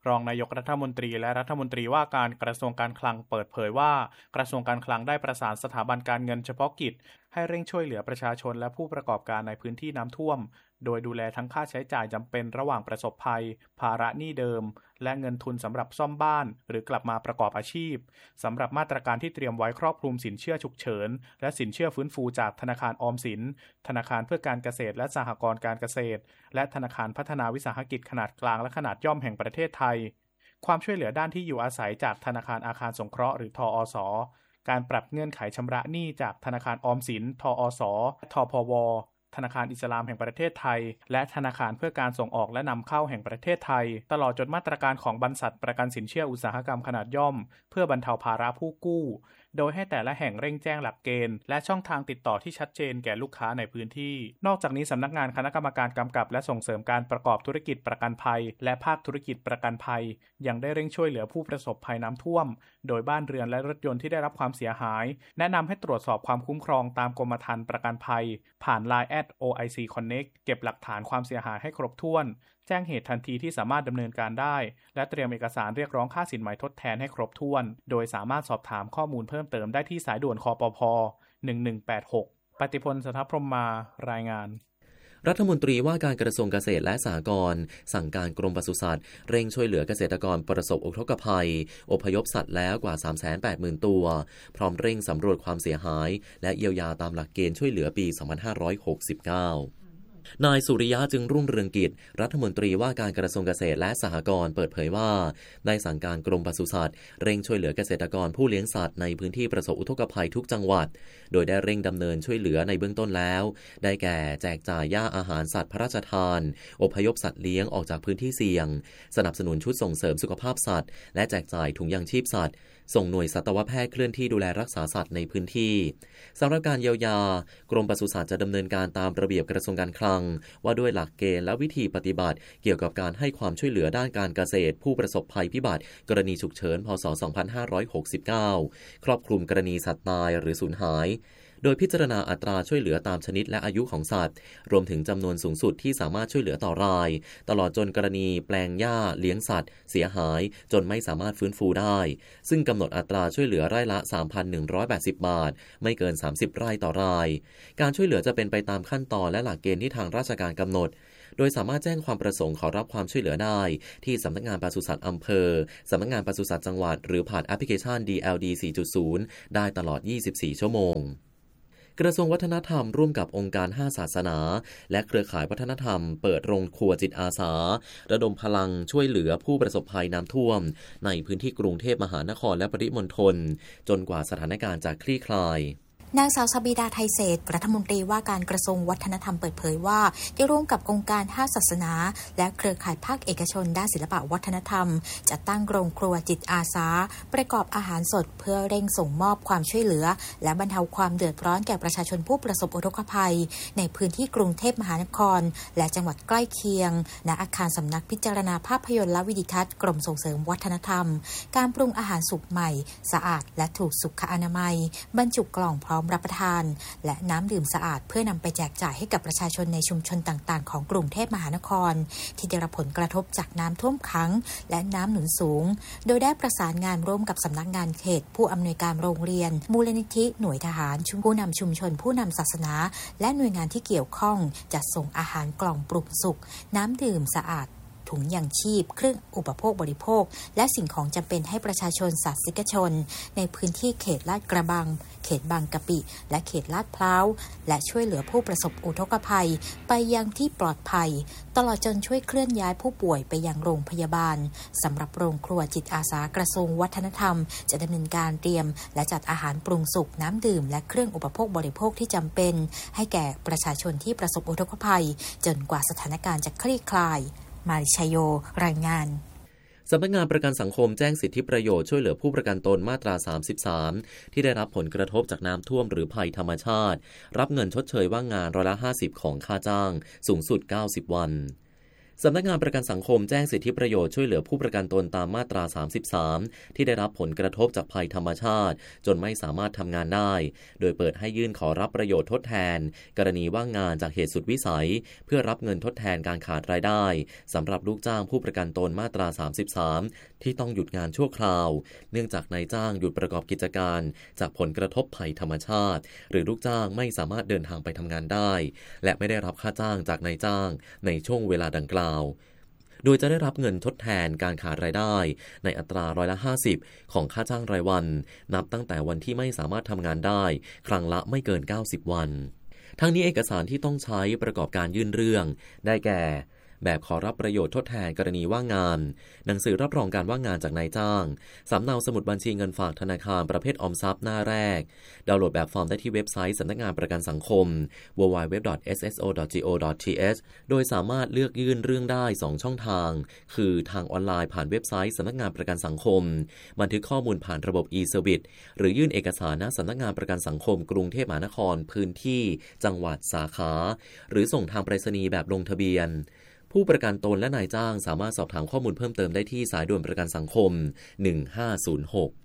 รองนายกรัฐมนตรีและรัฐมนตรีว่าการกระทรวงการคลังเปิดเผยว่ากระทรวงการคลังได้ประสานสถาบันการเงินเฉพาะกิจให้เร่งช่วยเหลือประชาชนและผู้ประกอบการในพื้นที่น้ำท่วมโดยดูแลทั้งค่าใช้จ่ายจำเป็นระหว่างประสบภัยภาระหนี้เดิมและเงินทุนสำหรับซ่อมบ้านหรือกลับมาประกอบอาชีพสำหรับมาตรการที่เตรียมไว้ครอบคลุมสินเชื่อฉุกเฉินและสินเชื่อฟื้นฟูจากธนาคารออมสินธนาคารเพื่อการเกษตรและสหกรณ์การเกษตรและธนาคารพัฒนาวิสาหกิจขนาดกลางและขนาดย่อมแห่งประเทศไทยความช่วยเหลือด้านที่อยู่อาศัยจากธนาคารอาคารสงเคราะห์หรือทอส.การปรับเงื่อนไขชำระหนี้จากธนาคารออมสินทอส.ทพว.ธนาคารอิสลามแห่งประเทศไทยและธนาคารเพื่อการส่งออกและนำเข้าแห่งประเทศไทยตลอดจนมาตรการของบรรษัทประกันสินเชื่ออุตสาหกรรมขนาดย่อมเพื่อบรรเทาภาระผู้กู้โดยให้แต่ละแห่งเร่งแจ้งหลักเกณฑ์และช่องทางติดต่อที่ชัดเจนแก่ลูกค้าในพื้นที่นอกจากนี้สำนักงานคณะกรรมการกำกับและส่งเสริมการประกอบธุรกิจประกันภัยและภาคธุรกิจประกันภัยยังได้เร่งช่วยเหลือผู้ประสบภัยน้ำท่วมโดยบ้านเรือนและรถยนต์ที่ได้รับความเสียหายแนะนำให้ตรวจสอบความคุ้มครองตามกรมธรรม์ประกันภัยผ่าน ไลน์ แอท โอ ไอ ซี Connect เก็บหลักฐานความเสียหายให้ครบถ้วนแจ้งเหตุทันทีที่สามารถดำเนินการได้และเตรียมเอกสารเรียกร้องค่าสินไหมทดแทนให้ครบถ้วนโดยสามารถสอบถามข้อมูลเพิ่มเติมได้ที่สายด่วนคปภ.หนึ่งหนึ่งแปดหกปฏิพล สถพรหมารายงานรัฐมนตรีว่าการกระทรวงเกษตรและสหกรณ์สั่งการกรมปศุสัตว์เร่งช่วยเหลือเกษตรกรประสบอุทกภัยอพยพสัตว์แล้วกว่า สามแสนแปดหมื่น ตัวพร้อมเร่งสำรวจความเสียหายและเยียวยาตามหลักเกณฑ์ช่วยเหลือปี สองพันห้าร้อยหกสิบเก้านายสุริยะจึงรุ่งเรืองกิจรัฐมนตรีว่าการกระทรวงเกษตรและสหกรณ์เปิดเผยว่าได้สั่งการกรมปศุสัตว์เร่งช่วยเหลือเกษตรกรผู้เลี้ยงสัตว์ในพื้นที่ประสบอุทกภัยทุกจังหวัดโดยได้เร่งดำเนินช่วยเหลือในเบื้องต้นแล้วได้แก่แจกจ่ายหญ้าอาหารสัตว์พระราชทานอพยพสัตว์เลี้ยงออกจากพื้นที่เสี่ยงสนับสนุนชุดส่งเสริมสุขภาพสัตว์และแจกจ่ายถุงยางชีพสัตว์ส่งหน่วยสัตวแพทย์เคลื่อนที่ดูแลรักษาสัตว์ในพื้นที่สำหรับการเยียวยากรมปศุสัตว์จะดำเนินการตามระเบียบกระทรวงการคลังว่าด้วยหลักเกณฑ์และวิธีปฏิบัติเกี่ยวกับการให้ความช่วยเหลือด้านการเกษตรผู้ประสบภัยพิบัติกรณีฉุกเฉินพ.ศ. สองพันห้าร้อยหกสิบเก้าครอบคลุมกรณีสัตว์ตายหรือสูญหายโดยพิจารณาอัตราช่วยเหลือตามชนิดและอายุของสัตว์รวมถึงจำนวนสูงสุดที่สามารถช่วยเหลือต่อรายตลอดจนกรณีแปลงหญ้าเลี้ยงสัตว์เสียหายจนไม่สามารถฟื้นฟูได้ซึ่งกำหนดอัตราช่วยเหลือไร่ละ สามพันหนึ่งร้อยแปดสิบ บาทไม่เกินสามสิบไร่ต่อรายการช่วยเหลือจะเป็นไปตามขั้นตอนและหลักเกณฑ์ที่ทางราชการกำหนดโดยสามารถแจ้งความประสงค์ขอรับความช่วยเหลือได้ที่สำนักงานปศุสัตว์อำเภอสำนักงานปศุสัตว์จังหวัดหรือผ่านแอปพลิเคชัน ดี แอล ดี สี่จุดศูนย์ ได้ตลอดยี่สิบสี่ชั่วโมงกระทรวงวัฒนธรรมร่วมกับองค์การห้าศาสนาและเครือข่ายวัฒนธรรมเปิดโรงครัวจิตอาสาระดมพลังช่วยเหลือผู้ประสบภัยน้ำท่วมในพื้นที่กรุงเทพมหานครและปริมณฑลจนกว่าสถานการณ์จะคลี่คลายนางสาวสบิดาไทยเศรษฐ์รัฐมนตรีว่าการกระทรวงวัฒนธรรมเปิดเผยว่าได้ร่วมกับองค์การห้าศาสนาและเครือข่ายภาคเอกชนด้านศิลปวัฒนธรรมจัดตั้งโรงครัวจิตอาสาประกอบอาหารสดเพื่อเร่งส่งมอบความช่วยเหลือและบรรเทาความเดือดร้อนแก่ประชาชนผู้ประสบอุทกภัยในพื้นที่กรุงเทพมหานครและจังหวัดใกล้เคียงณอาคารสำนักพิจารณาภาพยนตร์และวิดิทัศน์กรมส่งเสริมวัฒนธรรมการปรุงอาหารสุกใหม่สะอาดและถูกสุขอนามัยบรรจุกล่องพร้อมรับประทานและน้ำดื่มสะอาดเพื่อนำไปแจกจ่ายให้กับประชาชนในชุมชนต่างๆของกรุงเทพมหานครที่ได้รับผลกระทบจากน้ำท่วมขังและน้ำหนุนสูงโดยได้ประสานงานร่วมกับสำนักงานเขตผู้อำนวยการโรงเรียนมูลนิธิหน่วยทหารผู้นำชุมชนผู้นำศาสนาและหน่วยงานที่เกี่ยวข้องจัดส่งอาหารกล่องปรุงสุกน้ำดื่มสะอาดถุงยางชีพเครื่องอุปโภคบริโภคและสิ่งของจำเป็นให้ประชาชนศาสนิกชนในพื้นที่เขตลาดกระบังเขตบางกะปิและเขตลาดพร้าวและช่วยเหลือผู้ประสบอุทกภัยไปยังที่ปลอดภัยตลอดจนช่วยเคลื่อนย้ายผู้ป่วยไปยังโรงพยาบาลสำหรับโรงครัวจิตอาสากระทรวงวัฒนธรรมจะดำเนินการเตรียมและจัดอาหารปรุงสุกน้ำดื่มและเครื่องอุปโภคบริโภคที่จำเป็นให้แก่ประชาชนที่ประสบอุทกภัยจนกว่าสถานการณ์จะคลี่คลายมาริชโยรายงานสำนักงานประกันสังคมแจ้งสิทธิประโยชน์ช่วยเหลือผู้ประกันตนมาตราสามสิบสามที่ได้รับผลกระทบจากน้ำท่วมหรือภัยธรรมชาติรับเงินชดเชยว่างงานร้อยละห้าสิบของค่าจ้างสูงสุดเก้าสิบวันสำนักงานประกันสังคมแจ้งสิทธิประโยชน์ช่วยเหลือผู้ประกันตนตามมาตราสามสิบสามที่ได้รับผลกระทบจากภัยธรรมชาติจนไม่สามารถทำงานได้โดยเปิดให้ยื่นขอรับประโยชน์ทดแทนกรณีว่างงานจากเหตุสุดวิสัยเพื่อรับเงินทดแทนการขาดรายได้สำหรับลูกจ้างผู้ประกันตนมาตราสามสิบสามที่ต้องหยุดงานชั่วคราวเนื่องจากนายจ้างหยุดประกอบกิจการจากผลกระทบภัยธรรมชาติหรือลูกจ้างไม่สามารถเดินทางไปทำงานได้และไม่ได้รับค่าจ้างจากนายจ้างในช่วงเวลาดังกล่าวโดยจะได้รับเงินทดแทนการขาดรายได้ในอัตราร้อยละห้าสิบของค่าจ้างรายวันนับตั้งแต่วันที่ไม่สามารถทำงานได้ครั้งละไม่เกินเก้าสิบวันทั้งนี้เอกสารที่ต้องใช้ประกอบการยื่นเรื่องได้แก่แบบขอรับประโยชน์ทดแทนกรณีว่างงานหนังสือรับรองการว่างงานจากนายจ้างสำเนาสมุดบัญชีเงินฝากธนาคารประเภทออมทรัพย์หน้าแรกดาวน์โหลดแบบฟอร์มได้ที่เว็บไซต์สำนักงานประกันสังคม ดับเบิลยู ดับเบิลยู ดับเบิลยู ดอท เอส เอส โอ ดอท จี โอ ดอท ที เอช โดยสามารถเลือกยื่นเรื่องได้สองช่องทางคือทางออนไลน์ผ่านเว็บไซต์สำนักงานประกันสังคมบันทึกข้อมูลผ่านระบบ e-service หรือยื่นเอกสารณสำนักงานประกันสังคมกรุงเทพมหานครพื้นที่จังหวัดสาขาหรือส่งทางไปรษณีย์แบบลงทะเบียนผู้ประกันตนและนายจ้างสามารถสอบถามข้อมูลเพิ่มเติมได้ที่สายด่วนประกันสังคมหนึ่งห้าศูนย์หก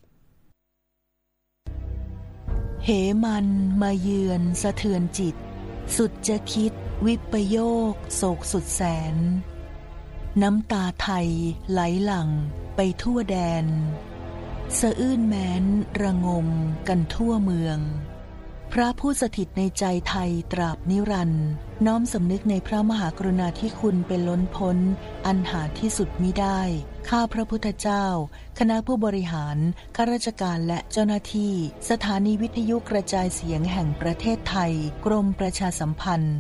เหมันมาเยือนสะเทือนจิตสุดจะคิดวิปโยคโศกสุดแสนน้ำตาไทยไหลหลั่งไปทั่วแดนสะอื้นแม้นระงมกันทั่วเมืองพระผู้สถิตในใจไทยตราบนิรันดร์น้อมสำนึกในพระมหากรุณาธิคุณเป็นล้นพ้นอันหาที่สุดมิได้ข้าพระพุทธเจ้าคณะผู้บริหารข้าราชการและเจ้าหน้าที่สถานีวิทยุกระจายเสียงแห่งประเทศไทยกรมประชาสัมพันธ์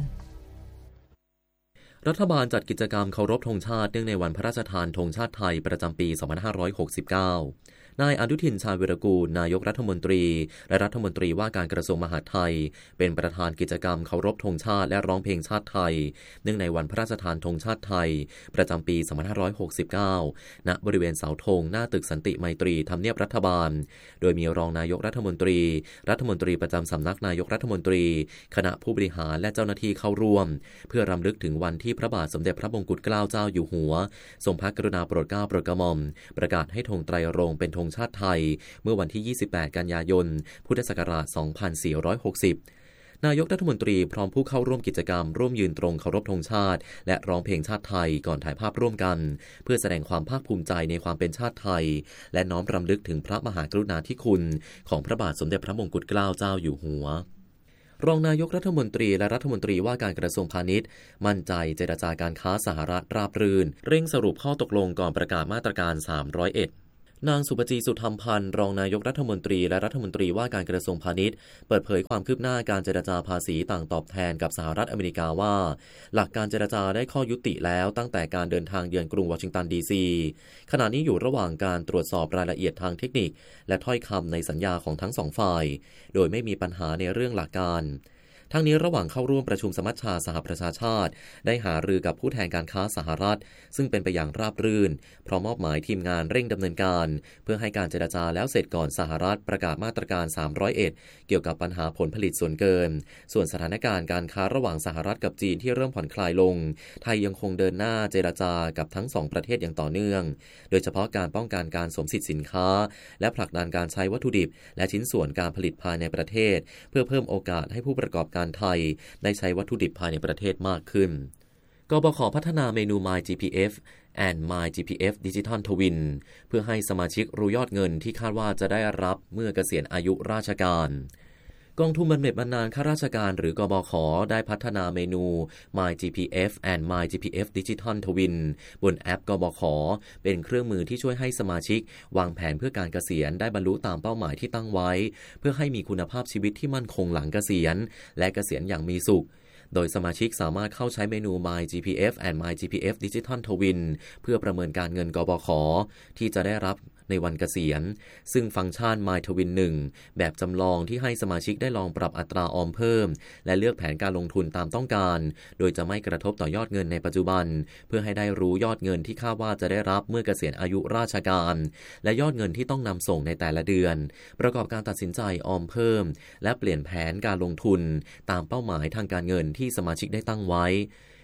รัฐบาลจัดกิจกรรมเคารพธงชาติเนื่องในวันพระราชทานธงชาติไทยประจำปีสองพันห้าร้อยหกสิบเก้านายอนุทินชาญวิรากูลนายกรัฐมนตรีและรัฐมนตรีว่าการกระทรวงมหาดไทยเป็นประธานกิจกรรมเคารพธงชาติและร้องเพลงชาติไทยเนื่องในวันพระราชทานธงชาติไทยประจำปีสองพันห้าร้อยหกสิบเก้าณบริเวณเสาธงหน้าตึกสันติไมตรีทำเนียบรัฐบาลโดยมีรองนายกรัฐมนตรีรัฐมนตรีประจำสำนักนายกรัฐมนตรีคณะผู้บริหารและเจ้าหน้าที่เข้าร่วมเพื่อรำลึกถึงวันที่พระบาทสมเด็จพระมงกุฎเกล้าเจ้าอยู่หัวทรงพระกรุณาโปรดเกล้าโปรดกระหม่อมประกาศให้ธงไตรรงค์เป็นธงชาติไทยเมื่อวันที่ยี่สิบแปดกันยายนพุทธศักราชสองพันสี่ร้อยหกสิบนายกรัฐมนตรีพร้อมผู้เข้าร่วมกิจกรรมร่วมยืนตรงเคารพธงชาติและร้องเพลงชาติไทยก่อนถ่ายภาพร่วมกันเพื่อแสดงความภาคภูมิใจในความเป็นชาติไทยและน้อมรำลึกถึงพระมหากรุณาธิคุณของพระบาทสมเด็จพระมงกุฎเกล้าเจ้าอยู่หัวรองนายกรัฐมนตรีและรัฐมนตรีว่าการกระทรวงพาณิชย์มั่นใจเจรจาการค้าสหรัฐราบรื่นเร่งสรุปข้อตกลงก่อนประกาศมาตรการสามร้อยเอ็ดนางสุปจีสุธรรมพันธ์รองนายกรัฐมนตรีและรัฐมนตรีว่าการกระทรวงพาณิชย์เปิดเผยความคืบหน้าการเจรจาภาษีต่างตอบแทนกับสหรัฐอเมริกาว่าหลักการเจรจาได้ข้อยุติแล้วตั้งแต่การเดินทางเยือนกรุงวอชิงตันดีซีขณะนี้อยู่ระหว่างการตรวจสอบรายละเอียดทางเทคนิคและถ้อยคำในสัญญาของทั้งสองฝ่ายโดยไม่มีปัญหาในเรื่องหลักการทั้งนี้ระหว่างเข้าร่วมประชุมสมัชชาสหประชาชาติได้หารือกับผู้แทนการค้าสหรัฐซึ่งเป็นไปอย่างราบรื่นพร้อมมอบหมายทีมงานเร่งดำเนินการเพื่อให้การเจรจาแล้วเสร็จก่อนสหรัฐประกาศมาตรการสามร้อยเอ็ดเกี่ยวกับปัญหาผลผลิตส่วนเกินส่วนสถานการณ์การค้าระหว่างสหรัฐกับจีนที่เริ่มผ่อนคลายลงไทยยังคงเดินหน้าเจรจากับทั้งสองประเทศอย่างต่อเนื่องโดยเฉพาะการป้องกันการสวมสิทธิสินค้าและผลักดันการใช้วัตถุดิบและชิ้นส่วนการผลิตภายในประเทศเพื่อเพิ่มโอกาสให้ผู้ประกอบการไทยได้ใช้วัตถุดิบภายในประเทศมากขึ้นกบข.พัฒนาเมนู My จี พี เอฟ and My จี พี เอฟ Digital Twin เพื่อให้สมาชิกรู้ยอดเงินที่คาดว่าจะได้รับเมื่อเกษียณอายุราชการกองทุนบำเหน็จบำนาญข้าราชการหรือกบข.ได้พัฒนาเมนู My จี พี เอฟ and My จี พี เอฟ Digital Twin บนแอปกบข.เป็นเครื่องมือที่ช่วยให้สมาชิกวางแผนเพื่อการเกษียณได้บรรลุตามเป้าหมายที่ตั้งไว้เพื่อให้มีคุณภาพชีวิตที่มั่นคงหลังเกษียณและเกษียณอย่างมีสุขโดยสมาชิกสามารถเข้าใช้เมนู My จี พี เอฟ and My จี พี เอฟ Digital Twin เพื่อประเมินการเงินกบข.ที่จะได้รับในวันเกษียณซึ่งฟังก์ชัน My Twin หนึ่งแบบจำลองที่ให้สมาชิกได้ลองปรับอัตราออมเพิ่มและเลือกแผนการลงทุนตามต้องการโดยจะไม่กระทบต่อยอดเงินในปัจจุบันเพื่อให้ได้รู้ยอดเงินที่คาดว่าจะได้รับเมื่อเกษียณอายุราชการและยอดเงินที่ต้องนำส่งในแต่ละเดือนประกอบการตัดสินใจออมเพิ่มและเปลี่ยนแผนการลงทุนตามเป้าหมายทางการเงินที่สมาชิกได้ตั้งไว้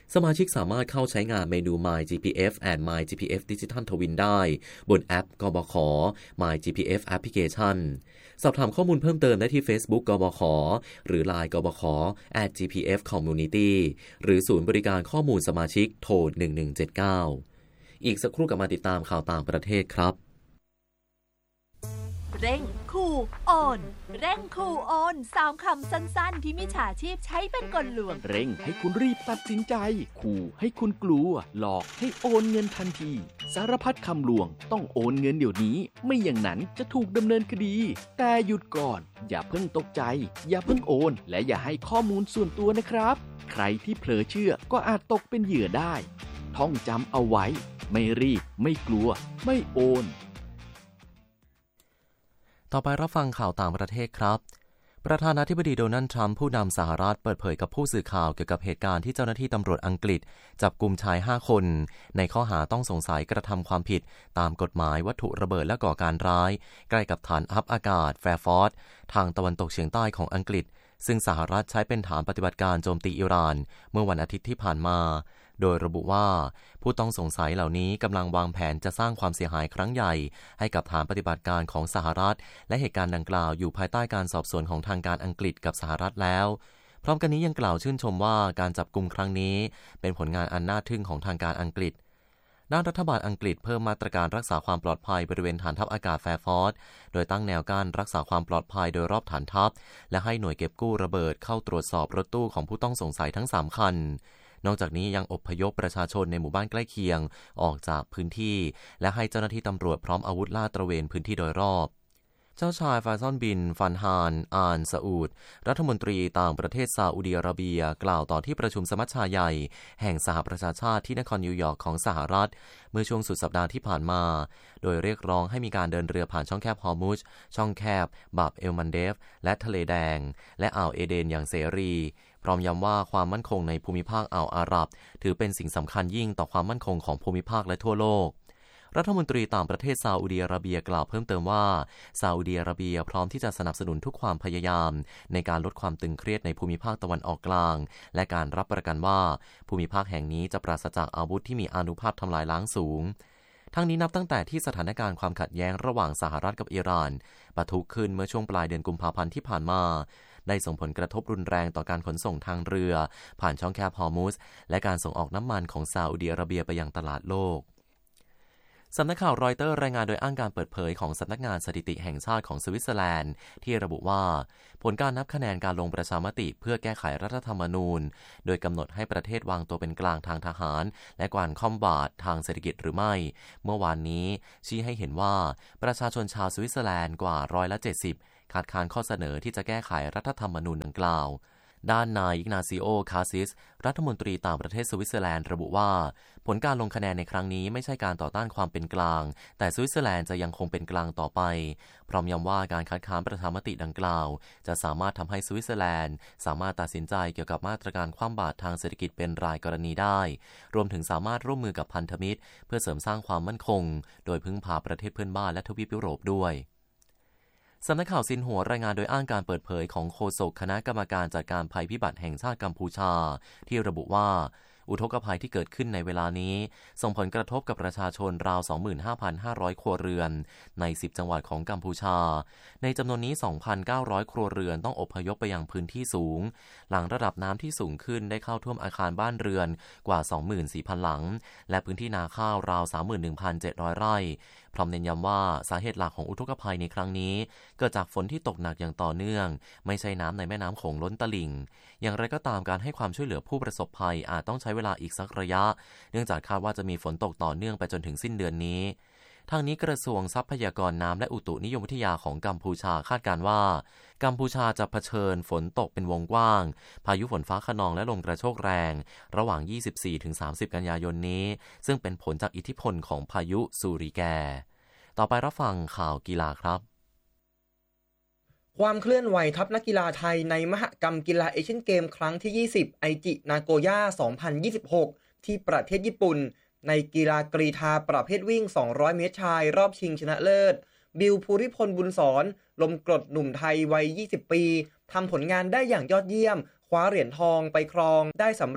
สมาชิกสามารถเข้าใช้งานเมนู My จี พี เอฟ and My จี พี เอฟ Digital Twin ได้บนแอปกบข My จี พี เอฟ Application สอบถามข้อมูลเพิ่มเติมได้ที่ Facebook กบข หรือ ไลน์ กบข แอท จี พี เอฟ Community หรือศูนย์บริการข้อมูลสมาชิกโทรหนึ่งหนึ่งเจ็ดเก้าอีกสักครู่กลับมาติดตามข่าวต่างประเทศครับเร่งคูโอนเร่งคูโอนสามคำสั้นๆที่มิจฉาชีพใช้เป็นกลลวงเร่งให้คุณรีบตัดสินใจขู่ให้คุณกลัวหลอกให้โอนเงินทันทีสารพัดคำลวงต้องโอนเงินเดี๋ยวนี้ไม่อย่างนั้นจะถูกดำเนินคดีแต่หยุดก่อนอย่าเพิ่งตกใจอย่าเพิ่งโอนและอย่าให้ข้อมูลส่วนตัวนะครับใครที่เผลอเชื่อก็อาจตกเป็นเหยื่อได้ท่องจำเอาไว้ไม่รีบไม่กลัวไม่โอนต่อไปรับฟังข่าวต่างประเทศครับประธานาธิบดีโดนัลด์ทรัมป์ผู้นำสหรัฐเปิดเผยกับผู้สื่อข่าวเกี่ยวกับเหตุการณ์ที่เจ้าหน้าที่ตำรวจอังกฤษจับกุมชายห้าคนในข้อหาต้องสงสัยกระทำความผิดตามกฎหมายวัตถุระเบิดและก่อการร้ายใกล้กับฐานทัพอากาศแฟร์ฟอร์ดทางตะวันตกเฉียงใต้ของอังกฤษซึ่งสหรัฐใช้เป็นฐานปฏิบัติการโจมตีอิหร่านเมื่อวันอาทิตย์ที่ผ่านมาโดยระบุว่าผู้ต้องสงสัยเหล่านี้กำลังวางแผนจะสร้างความเสียหายครั้งใหญ่ให้กับฐานปฏิบัติการของสหรัฐและเหตุการณ์ดังกล่าวอยู่ภายใต้การสอบสวนของทางการอังกฤษกับสหรัฐแล้วพร้อมกันนี้ยังกล่าวชื่นชมว่าการจับกุมครั้งนี้เป็นผลงานอันน่าทึ่งของทางการอังกฤษด้านรัฐบาลอังกฤษเพิ่มมาตรการรักษาความปลอดภัยบริเวณฐานทัพอากาศแฟร์ฟอร์ดโดยตั้งแนวกั้นรักษาความปลอดภัยโดยรอบฐานทัพและให้หน่วยเก็บกู้ระเบิดเข้าตรวจสอบรถตู้ของผู้ต้องสงสัยทั้งสามคันนอกจากนี้ยังอพยพประชาชนในหมู่บ้านใกล้เคียงออกจากพื้นที่และให้เจ้าหน้าที่ตำรวจพร้อมอาวุธลาดตระเวนพื้นที่โดยรอบเจ้าชายฟาซอนบินฟันฮานอานซาอูดรัฐมนตรีต่างประเทศซาอุดิอาระเบียกล่าวต่อที่ประชุมสมัชชาใหญ่แห่งสหประชาชาติที่นครนิวยอร์กของสหรัฐเมื่อช่วงสุดสัปดาห์ที่ผ่านมาโดยเรียกร้องให้มีการเดินเรือผ่านช่องแคบฮอร์มุซช่องแคบบาบเอลมันเดฟและทะเลแดงและอ่าวเอเดนอย่างเสรีพร้อมย้ำว่าความมั่นคงในภูมิภาคอ่าวอาหรับถือเป็นสิ่งสำคัญยิ่งต่อความมั่นคงของภูมิภาคและทั่วโลกรัฐมนตรีต่างประเทศซาอุดิอาระเบียกล่าวเพิ่มเติมว่าซาอุดิอาระเบียพร้อมที่จะสนับสนุนทุกความพยายามในการลดความตึงเครียดในภูมิภาคตะวันออกกลางและการรับประกันว่าภูมิภาคแห่งนี้จะปราศจากอาวุธที่มีอานุภาพทำลายล้างสูงทั้งนี้นับตั้งแต่ที่สถานการณ์ความขัดแย้งระหว่างสหรัฐกับอิหร่านปะทุขึ้นเมื่อช่วงปลายเดือนกุมภาพันธ์ที่ผ่านมาได้ส่งผลกระทบรุนแรงต่อการขนส่งทางเรือผ่านช่องแคบฮอร์มุซและการส่งออกน้ำมันของซาอุดิอาระเบียไปยังตลาดโลกสำนักข่าวรอยเตอร์รายงานโดยอ้างการเปิดเผยของสำนักงานสถิติแห่งชาติของสวิตเซอร์แลนด์ที่ระบุว่าผลการนับคะแนนการลงประชามติเพื่อแก้ไขรัฐธรรมนูญโดยกำหนดให้ประเทศวางตัวเป็นกลางทางทหารและการคอมบาททางเศรษฐกิจหรือไม่เมื่อวานนี้ชี้ให้เห็นว่าประชาชนชาวสวิตเซอร์แลนด์กว่าร้อยละเจ็ดสิบคัดค้านข้อเสนอที่จะแก้ไขรัฐธรรมนูญดังกล่าวด้านนายอิกนาซิโอคาซิสรัฐมนตรีต่างประเทศสวิตเซอร์แลนด์ระบุว่าผลการลงคะแนนในครั้งนี้ไม่ใช่การต่อต้านความเป็นกลางแต่สวิตเซอร์แลนด์จะยังคงเป็นกลางต่อไปพร้อมย้ำว่าการคัดค้านประชามติดังกล่าวจะสามารถทำให้สวิตเซอร์แลนด์สามารถตัดสินใจเกี่ยวกับมาตรการคว่ำบาตรทางเศรษฐกิจเป็นรายกรณีได้รวมถึงสามารถร่วมมือกับพันธมิตรเพื่อเสริมสร้างความมั่นคงโดยพึ่งพาประเทศเพื่อนบ้านและทวีปยุโรปด้วยสำนักข่าวซินหัวรายงานโดยอ้างการเปิดเผยของโฆษกคณะกรรมการจัดการภัยพิบัติแห่งชาติกัมพูชาที่ระบุว่าอุทกภัยที่เกิดขึ้นในเวลานี้ส่งผลกระทบกับประชาชนราว สองหมื่นห้าพันห้าร้อย ครัวเรือนในสิบจังหวัดของกัมพูชาในจำนวนนี้ สองพันเก้าร้อย ครัวเรือนต้องอพยพไปยังพื้นที่สูงหลังระดับน้ำที่สูงขึ้นได้เข้าท่วมอาคารบ้านเรือนกว่า สองหมื่นสี่พัน หลังและพื้นที่นาข้าวราว สามหมื่นหนึ่งพันเจ็ดร้อย ไร่พร้อมเน้นย้ำว่าสาเหตุหลักของอุทกภัยในครั้งนี้เกิดจากฝนที่ตกหนักอย่างต่อเนื่องไม่ใช่น้ำในแม่น้ำโขงล้นตลิ่งอย่างไรก็ตามการให้ความช่วยเหลือผู้ประสบภัยอาจต้องใช้เวลาอีกสักระยะเนื่องจากคาดว่าจะมีฝนตกต่อเนื่องไปจนถึงสิ้นเดือนนี้ทางนี้กระทรวงทรัพยากรน้ำและอุตุนิยมวิทยาของกัมพูชาคาดการณ์ว่ากัมพูชาจะเผชิญฝนตกเป็นวงกว้างพายุฝนฟ้าคะนองและลมกระโชกแรงระหว่าง ยี่สิบสี่ถึงสามสิบ กันยายนนี้ซึ่งเป็นผลจากอิทธิพลของพายุซูริแกต่อไปรับฟังข่าวกีฬาครับความเคลื่อนไหวทัพนักกีฬาไทยในมหกรรมกีฬาเอเชียนเกมครั้งที่ยี่สิบไอจินาโกย่าสองพันยี่สิบหกที่ประเทศญี่ปุ่นในกีฬากรีฑาประเภทวิ่งสองร้อยเมตรชายรอบชิงชนะเลิศบิลภูริพลบุญสอนลมกรดหนุ่มไทยวัยยี่สิบปีทำผลงานได้อย่างยอดเยี่ยมคว้าเหรียญทองไปครองได้สำเร็จ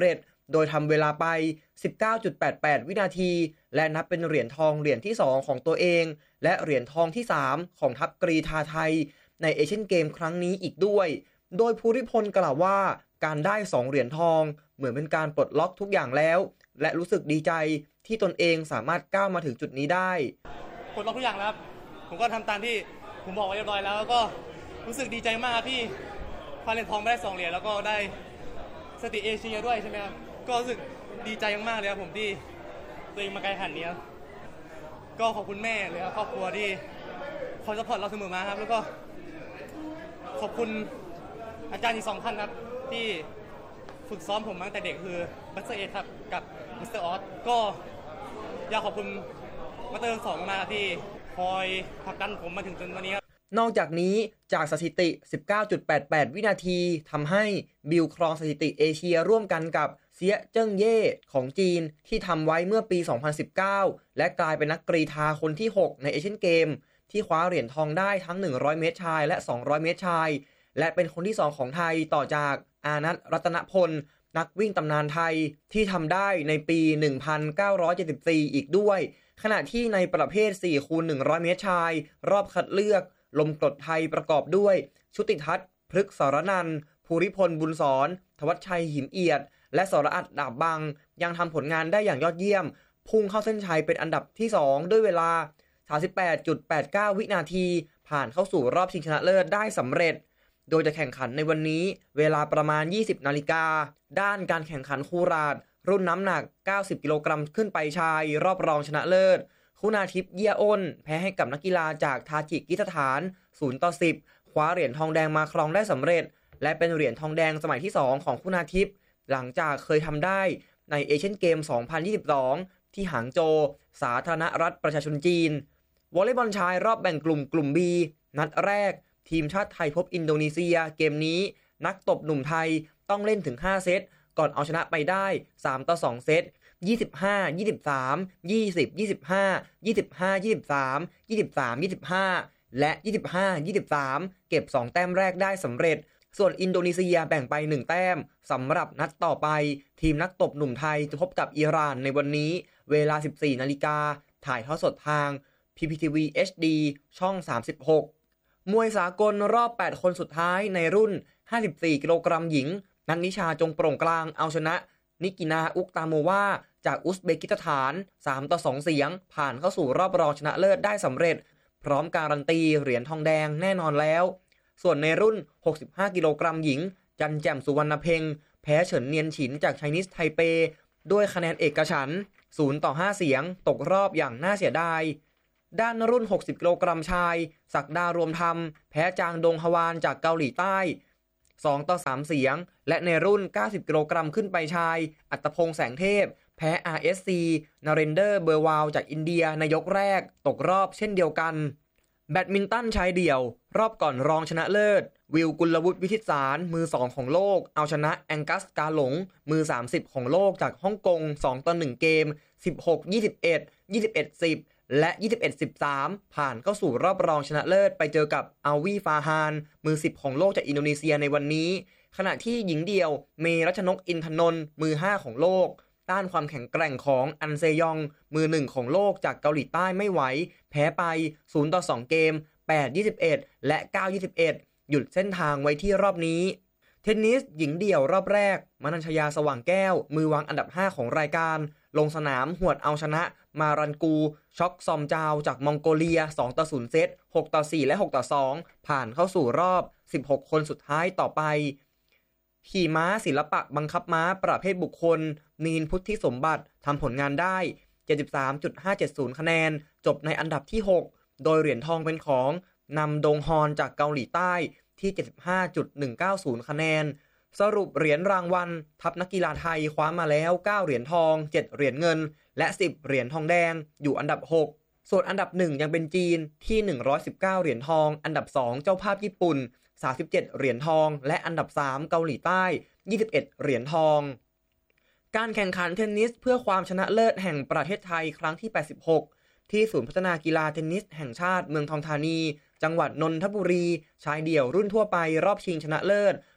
โดยทำเวลาไป สิบเก้าจุดแปดแปด วินาทีและนับเป็นเหรียญทองเหรียญที่สองของตัวเองและเหรียญทองที่สามของทัพกรีฑาไทยในเอเชียนเกมครั้งนี้อีกด้วยโดยภูริพลกล่าวว่าการได้สองเหรียญทองเหมือนเป็นการปลดล็อกทุกอย่างแล้วและรู้สึกดีใจที่ตนเองสามารถก้าวมาถึงจุดนี้ได้ปลดล็อกทุกอย่างแล้วครับผมก็ทำตามที่ผมบอกไว้เรียบร้อยแล้วแล้วก็รู้สึกดีใจมากครับที่คว้าเหรียญทองได้สองเหรียญแล้วก็ได้สถิติเอเชียด้วยใช่ไหมครับก็รู้สึกดีใจมากๆเลยครับผมที่ตัวเองมาไกลขนาดนี้ครับก็ขอบคุณแม่เลยครับครอบครัวที่คอยซัพพอร์ตเราเสมอมาครับแล้วก็ขอบคุณอาจารย์อีกสองท่านครับที่ฝึกซ้อมผมมาตั้งแต่เด็กคือบัสเตอร์เอครับกับมิสเตอร์ออสก็อยากขอบคุณมาสเตอร์สองมากที่คอยผลักดันผมมาถึงจนวันนี้ครับนอกจากนี้จากสถิติ สิบเก้าจุดแปดแปด วินาทีทำให้บิลครองสถิติเอเชียร่วมกันกับเซียเจิ้งเย่ของจีนที่ทำไว้เมื่อปี สองพันสิบเก้า และกลายเป็นนักกรีฑาคนที่หกในเอเชียนเกมที่คว้าเหรียญทองได้ทั้งหนึ่งร้อยเมตรชายและสองร้อยเมตรชายและเป็นคนที่สองของไทยต่อจากอานัทรัตนพลนักวิ่งตำนานไทยที่ทำได้ในปี หนึ่งพันเก้าร้อยเจ็ดสิบสี่ อีกด้วยขณะที่ในประเภท สี่คูณหนึ่งร้อย เมตรชายรอบคัดเลือกลมกรดไทยประกอบด้วยชุติทัศน์พฤกษสรนันท์ภูริพลบุญสอนธวัชชัยหิมเอียดและสรอัตดาบบังยังทำผลงานได้อย่างยอดเยี่ยมพุ่งเข้าเส้นชัยเป็นอันดับที่สองด้วยเวลา สามสิบแปดจุดแปดเก้า วินาทีผ่านเข้าสู่รอบชิงชนะเลิศได้สำเร็จโดยจะแข่งขันในวันนี้เวลาประมาณ ยี่สิบนาฬิกาด้านการแข่งขันคูราดรุ่นน้ำหนักเก้าสิบกิโลกรัมขึ้นไปชายรอบรองชนะเลิศคุณาทิพย์เยี่ยอ้นแพ้ให้กับนักกีฬาจากทาจิกิสถาน ศูนย์ต่อสิบ คว้าเหรียญทองแดงมาครองได้สำเร็จและเป็นเหรียญทองแดงสมัยที่สองของคุณาทิพย์หลังจากเคยทำได้ในเอเชียนเกม สองพันยี่สิบสอง ที่หางโจวสาธารณรัฐประชาชนจีนวอลเลย์บอลชายรอบแบ่งกลุ่มกลุ่ม B นัดแรกทีมชาติไทยพบอินโดนีเซียเกมนี้นักตบหนุ่มไทยต้องเล่นถึงห้าเซตก่อนเอาชนะไปได้สามต่อสองเซตยี่สิบห้า ยี่สิบสาม ยี่สิบ ยี่สิบห้า ยี่สิบห้า ยี่สิบสาม ยี่สิบสาม ยี่สิบห้าและยี่สิบห้า ยี่สิบสามเก็บสองแต้มแรกได้สำเร็จส่วนอินโดนีเซียแบ่งไปหนึ่งแต้มสำหรับนัดต่อไปทีมนักตบหนุ่มไทยจะพบกับอิหร่านในวันนี้เวลา สิบสี่นาฬิกาถ่ายทอดสดทาง พี พี ที วี เอช ดี ช่องสามสิบหกมวยสากลรอบแปดคนสุดท้ายในรุ่นห้าสิบสี่กิโลกรัมหญิงนัทนิชาจงโปร่งกลางเอาชนะนิกินาอุกตาโมวาจากอุซเบกิสถานสามต่อสองเสียงผ่านเข้าสู่รอบรองชนะเลิศได้สำเร็จพร้อมการันตีเหรียญทองแดงแน่นอนแล้วส่วนในรุ่นหกสิบห้ากิโลกรัมหญิงจันแจ่มสุวรรณเพ็งแพ้เฉินเนียนฉินจากไชนีสไทเปด้วยคะแนนเอกฉันท์ศูนย์ต่อห้าเสียงตกรอบอย่างน่าเสียดายด้านรุ่นหกสิบกิโลกรัมชายศักดารวมธรรมแพ้จางดงฮวานจากเกาหลีใต้สองต่อสามเสียงและในรุ่นเก้าสิบกิโลกรัมขึ้นไปชายอัตพงษ์แสงเทพแพ้ อาร์ เอส ซี นเรนเดอร์เบอร์วาวจากอินเดียในยกแรกตกรอบเช่นเดียวกันแบดมินตันชายเดี่ยวรอบก่อนรองชนะเลิศวิลกุลวุฒิวิทิตสารมือสองของโลกเอาชนะแองกัสกาหลงมือสามสิบของโลกจากฮ่องกงสองต่อหนึ่งเกม สิบหก ยี่สิบเอ็ด ยี่สิบเอ็ด สิบและ ยี่สิบเอ็ด สิบสาม ผ่านเข้าสู่รอบรองชนะเลิศไปเจอกับอาวีฟาฮานมือสิบของโลกจากอินโดนีเซียในวันนี้ขณะที่หญิงเดี่ยวเมรัชนกอินทนนท์มือห้าของโลกต้านความแข็งแกร่งของอันเซยองมือหนึ่งของโลกจากเกาหลีใต้ไม่ไหวแพ้ไปศูนย์ต่อสองเกมแปด ยี่สิบเอ็ดและเก้า ยี่สิบเอ็ดหยุดเส้นทางไว้ที่รอบนี้เทนนิสหญิงเดี่ยวรอบแรกมนัญชยาสว่างแก้วมือวางอันดับห้าของรายการลงสนามหวดเอาชนะมารันกูช็อกซอมจาวจากมองโกเลียสองต่อศูนย์เซตหกต่อสี่และหกต่อสองผ่านเข้าสู่รอบสิบหกคนสุดท้ายต่อไปขี่ม้าศิลปะบังคับม้าประเภทบุคคลนีนพุทธิสมบัติทำผลงานได้ เจ็ดสิบสามจุดห้าเจ็ดศูนย์ คะแนนจบในอันดับที่หกโดยเหรียญทองเป็นของนำดงฮอนจากเกาหลีใต้ที่ เจ็ดสิบห้าจุดหนึ่งเก้าศูนย์ คะแนนสรุปเหรียญรางวัลทัพนักกีฬาไทยคว้ามาแล้วเก้าเหรียญทองเจ็ดเหรียญเงินและสิบเหรียญทองแดงอยู่อันดับหกส่วนอันดับหนึ่งยังเป็นจีนที่หนึ่งร้อยสิบเก้าเหรียญทองอันดับสองเจ้าภาพญี่ปุ่นสามสิบเจ็ดเหรียญทองและอันดับสามเกาหลีใต้ยี่สิบเอ็ดเหรียญทองการแข่งขันเทนนิสเพื่อความชนะเลิศแห่งประเทศไทยครั้งที่แปดสิบหกที่ศูนย์พัฒนากีฬาเทนนิสแห่งชาติเมืองทองธานีจังหวัดนนทบุรีชายเดี่ยวรุ่นทั่วไปรอบชิงชนะเลิศ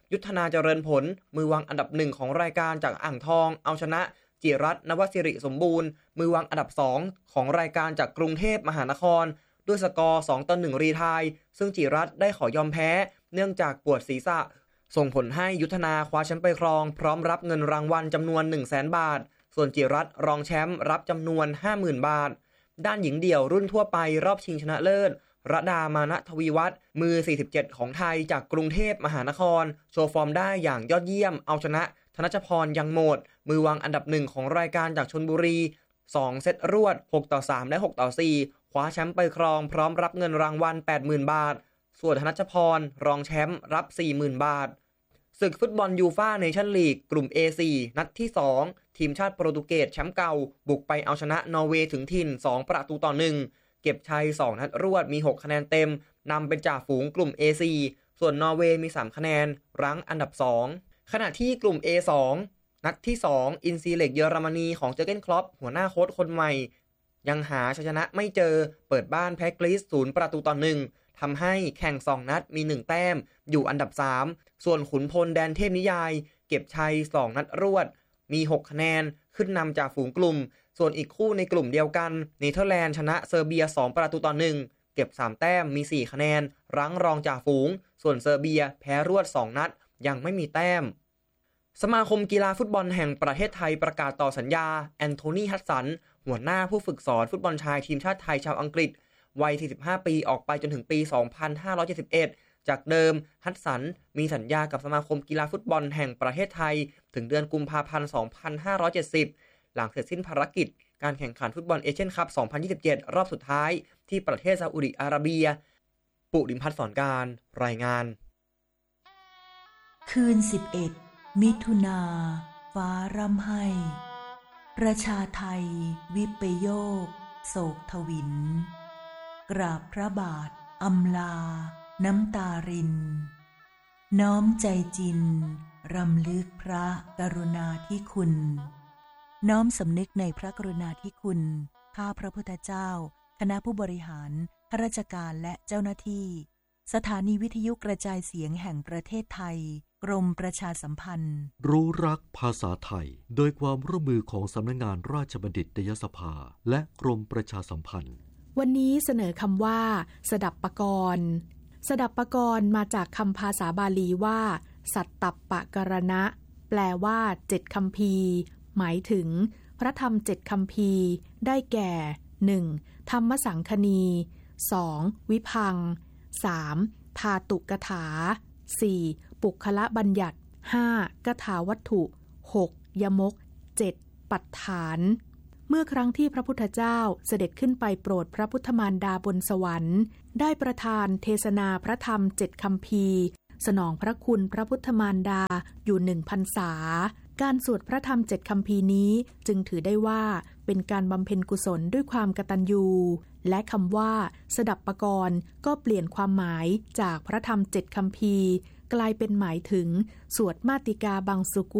ยุทธนาเจริญผลมือวางอันดับหนึ่งของรายการจากอ่างทองเอาชนะจิรัตน์ นวสิริสมบูรณ์มือวางอันดับสองของรายการจากกรุงเทพมหานครด้วยสกอร์สองต่อหนึ่งรีไทร์ซึ่งจิรัตน์ได้ขอยอมแพ้เนื่องจากปวดศีรษะส่งผลให้ยุทธนาคว้าแชมป์ไปครองพร้อมรับเงินรางวัลจำนวน หนึ่งแสน บาทส่วนจิรัตน์รองแชมป์รับจำนวน ห้าหมื่น บาทด้านหญิงเดี่ยวรุ่นทั่วไปรอบชิงชนะเลิศระดามานะทวีวัฒน์มือสี่สิบเจ็ดของไทยจากกรุงเทพมหานครโชว์ฟอร์มได้อย่างยอดเยี่ยมเอาชนะธนชพรยังโหมดมือวางอันดับหนึ่งของรายการจากชลบุรีสองเซตรวดหกต่อสามและหกต่อสี่คว้าแชมป์ไปครองพร้อมรับเงินรางวัล แปดหมื่น บาทส่วนธนชพรรองแชมป์รับ สี่หมื่น บาทศึกฟุตบอลยูฟ่าเนชั่นลีกกลุ่ม เอ โฟร์ นัดที่สองทีมชาติโปรตุเกสแชมป์เก่าบุกไปเอาชนะนอร์เวย์ถึงถิ่นสองประตูต่อหนึ่งเก็บชัยสองนัดรวดมีหกคะแนนเต็มนำเป็นจ่าฝูงกลุ่ม เอ โฟร์ ส่วนนอร์เวย์มีสามคะแนนรั้งอันดับสองขณะที่กลุ่ม เอ ทู นัดที่สองอินซีเล็กเยอรมนีของเจอร์เก้นคล็อปหัวหน้าโค้ชคนใหม่ยังหาชัยชนะไม่เจอเปิดบ้านแพ้กรีซศูนย์ประตูต่อหนึ่งทำให้แข่งสองนัดมีหนึ่งแต้มอยู่อันดับสามส่วนขุนพลแดนเทพนิยายเก็บชัยสองนัดรวดมีหกคะแนนขึ้นนำจากฝูงกลุ่มส่วนอีกคู่ในกลุ่มเดียวกันเนเธอร์แลนด์ชนะเซอร์เบียสองประตูต่อหนึ่งเก็บสามแต้มมีสี่คะแนนรั้งรองจากฝูงส่วนเซอร์เบียแพ้รวดสองนัดยังไม่มีแต้มสมาคมกีฬาฟุตบอลแห่งประเทศไทยประกาศต่อสัญญาแอนโทนีฮัดสันหัวหน้าผู้ฝึกสอนฟุตบอลชายทีมชาติไทยชาวอังกฤษวัยสี่สิบห้าปีออกไปจนถึงปี สองพันห้าร้อยเจ็ดสิบเอ็ด จากเดิมฮัดสันมีสัญญากับสมาคมกีฬาฟุตบอลแห่งประเทศไทยถึงเดือนกุมภาพันธ์ สองพันห้าร้อยเจ็ดสิบ หลังเสร็จสิ้นภารกิจการแข่งขันฟุตบอลเอเชียนคัพ สองพันยี่สิบเจ็ด รอบสุดท้ายที่ประเทศซาอุดิอาระเบียปุริมพัฒน์สอนการรายงานคืนสิบเอ็ดมิถุนาฟ้าร่ำไห้ประชาไทยวิปโยคโศกทวินกราบพระบาทอำลาน้ำตารินน้อมใจจินรำลึกพระกรุณาธิคุณน้อมสำนึกในพระกรุณาธิคุณข้าพระพุทธเจ้าคณะผู้บริหารข้าราชการและเจ้าหน้าที่สถานีวิทยุกระจายเสียงแห่งประเทศไทยกรมประชาสัมพันธ์รู้รักภาษาไทยโดยความร่วมมือของสำนักงานราชบัณฑิตยสภาและกรมประชาสัมพันธ์วันนี้เสนอคำว่าสดับปกรณ์สดับปกรณ์มาจากคำภาษาบาลีว่าสัตตัปปะกรณะแปลว่าเจ็ดคัมภีร์หมายถึงพระธรรมเจ็ดคัมภีร์ได้แก่ หนึ่ง. ธรรมสังคณี สอง. วิพังค์ สาม. ธาตุกถา สี่. ปุคละบัญญัติ ห้า. กถาวัตถุ หก. ยมก เจ็ด. ปัฏฐานเมื่อครั้งที่พระพุทธเจ้าเสด็จขึ้นไปโปรดพระพุทธมารดาบนสวรรค์ได้ประทานเทศนาพระธรรมเจ็ดคัมภีร์สนองพระคุณพระพุทธมารดาอยู่หนึ่งพรรษาการสวดพระธรรมเจ็ดคัมภีร์นี้จึงถือได้ว่าเป็นการบำเพ็ญกุศลด้วยความกตัญญูและคำว่าสดับปกรณ์ก็เปลี่ยนความหมายจากพระธรรมเจ็ดคัมภีร์กลายเป็นหมายถึงสวดมาติกาบังสุกุ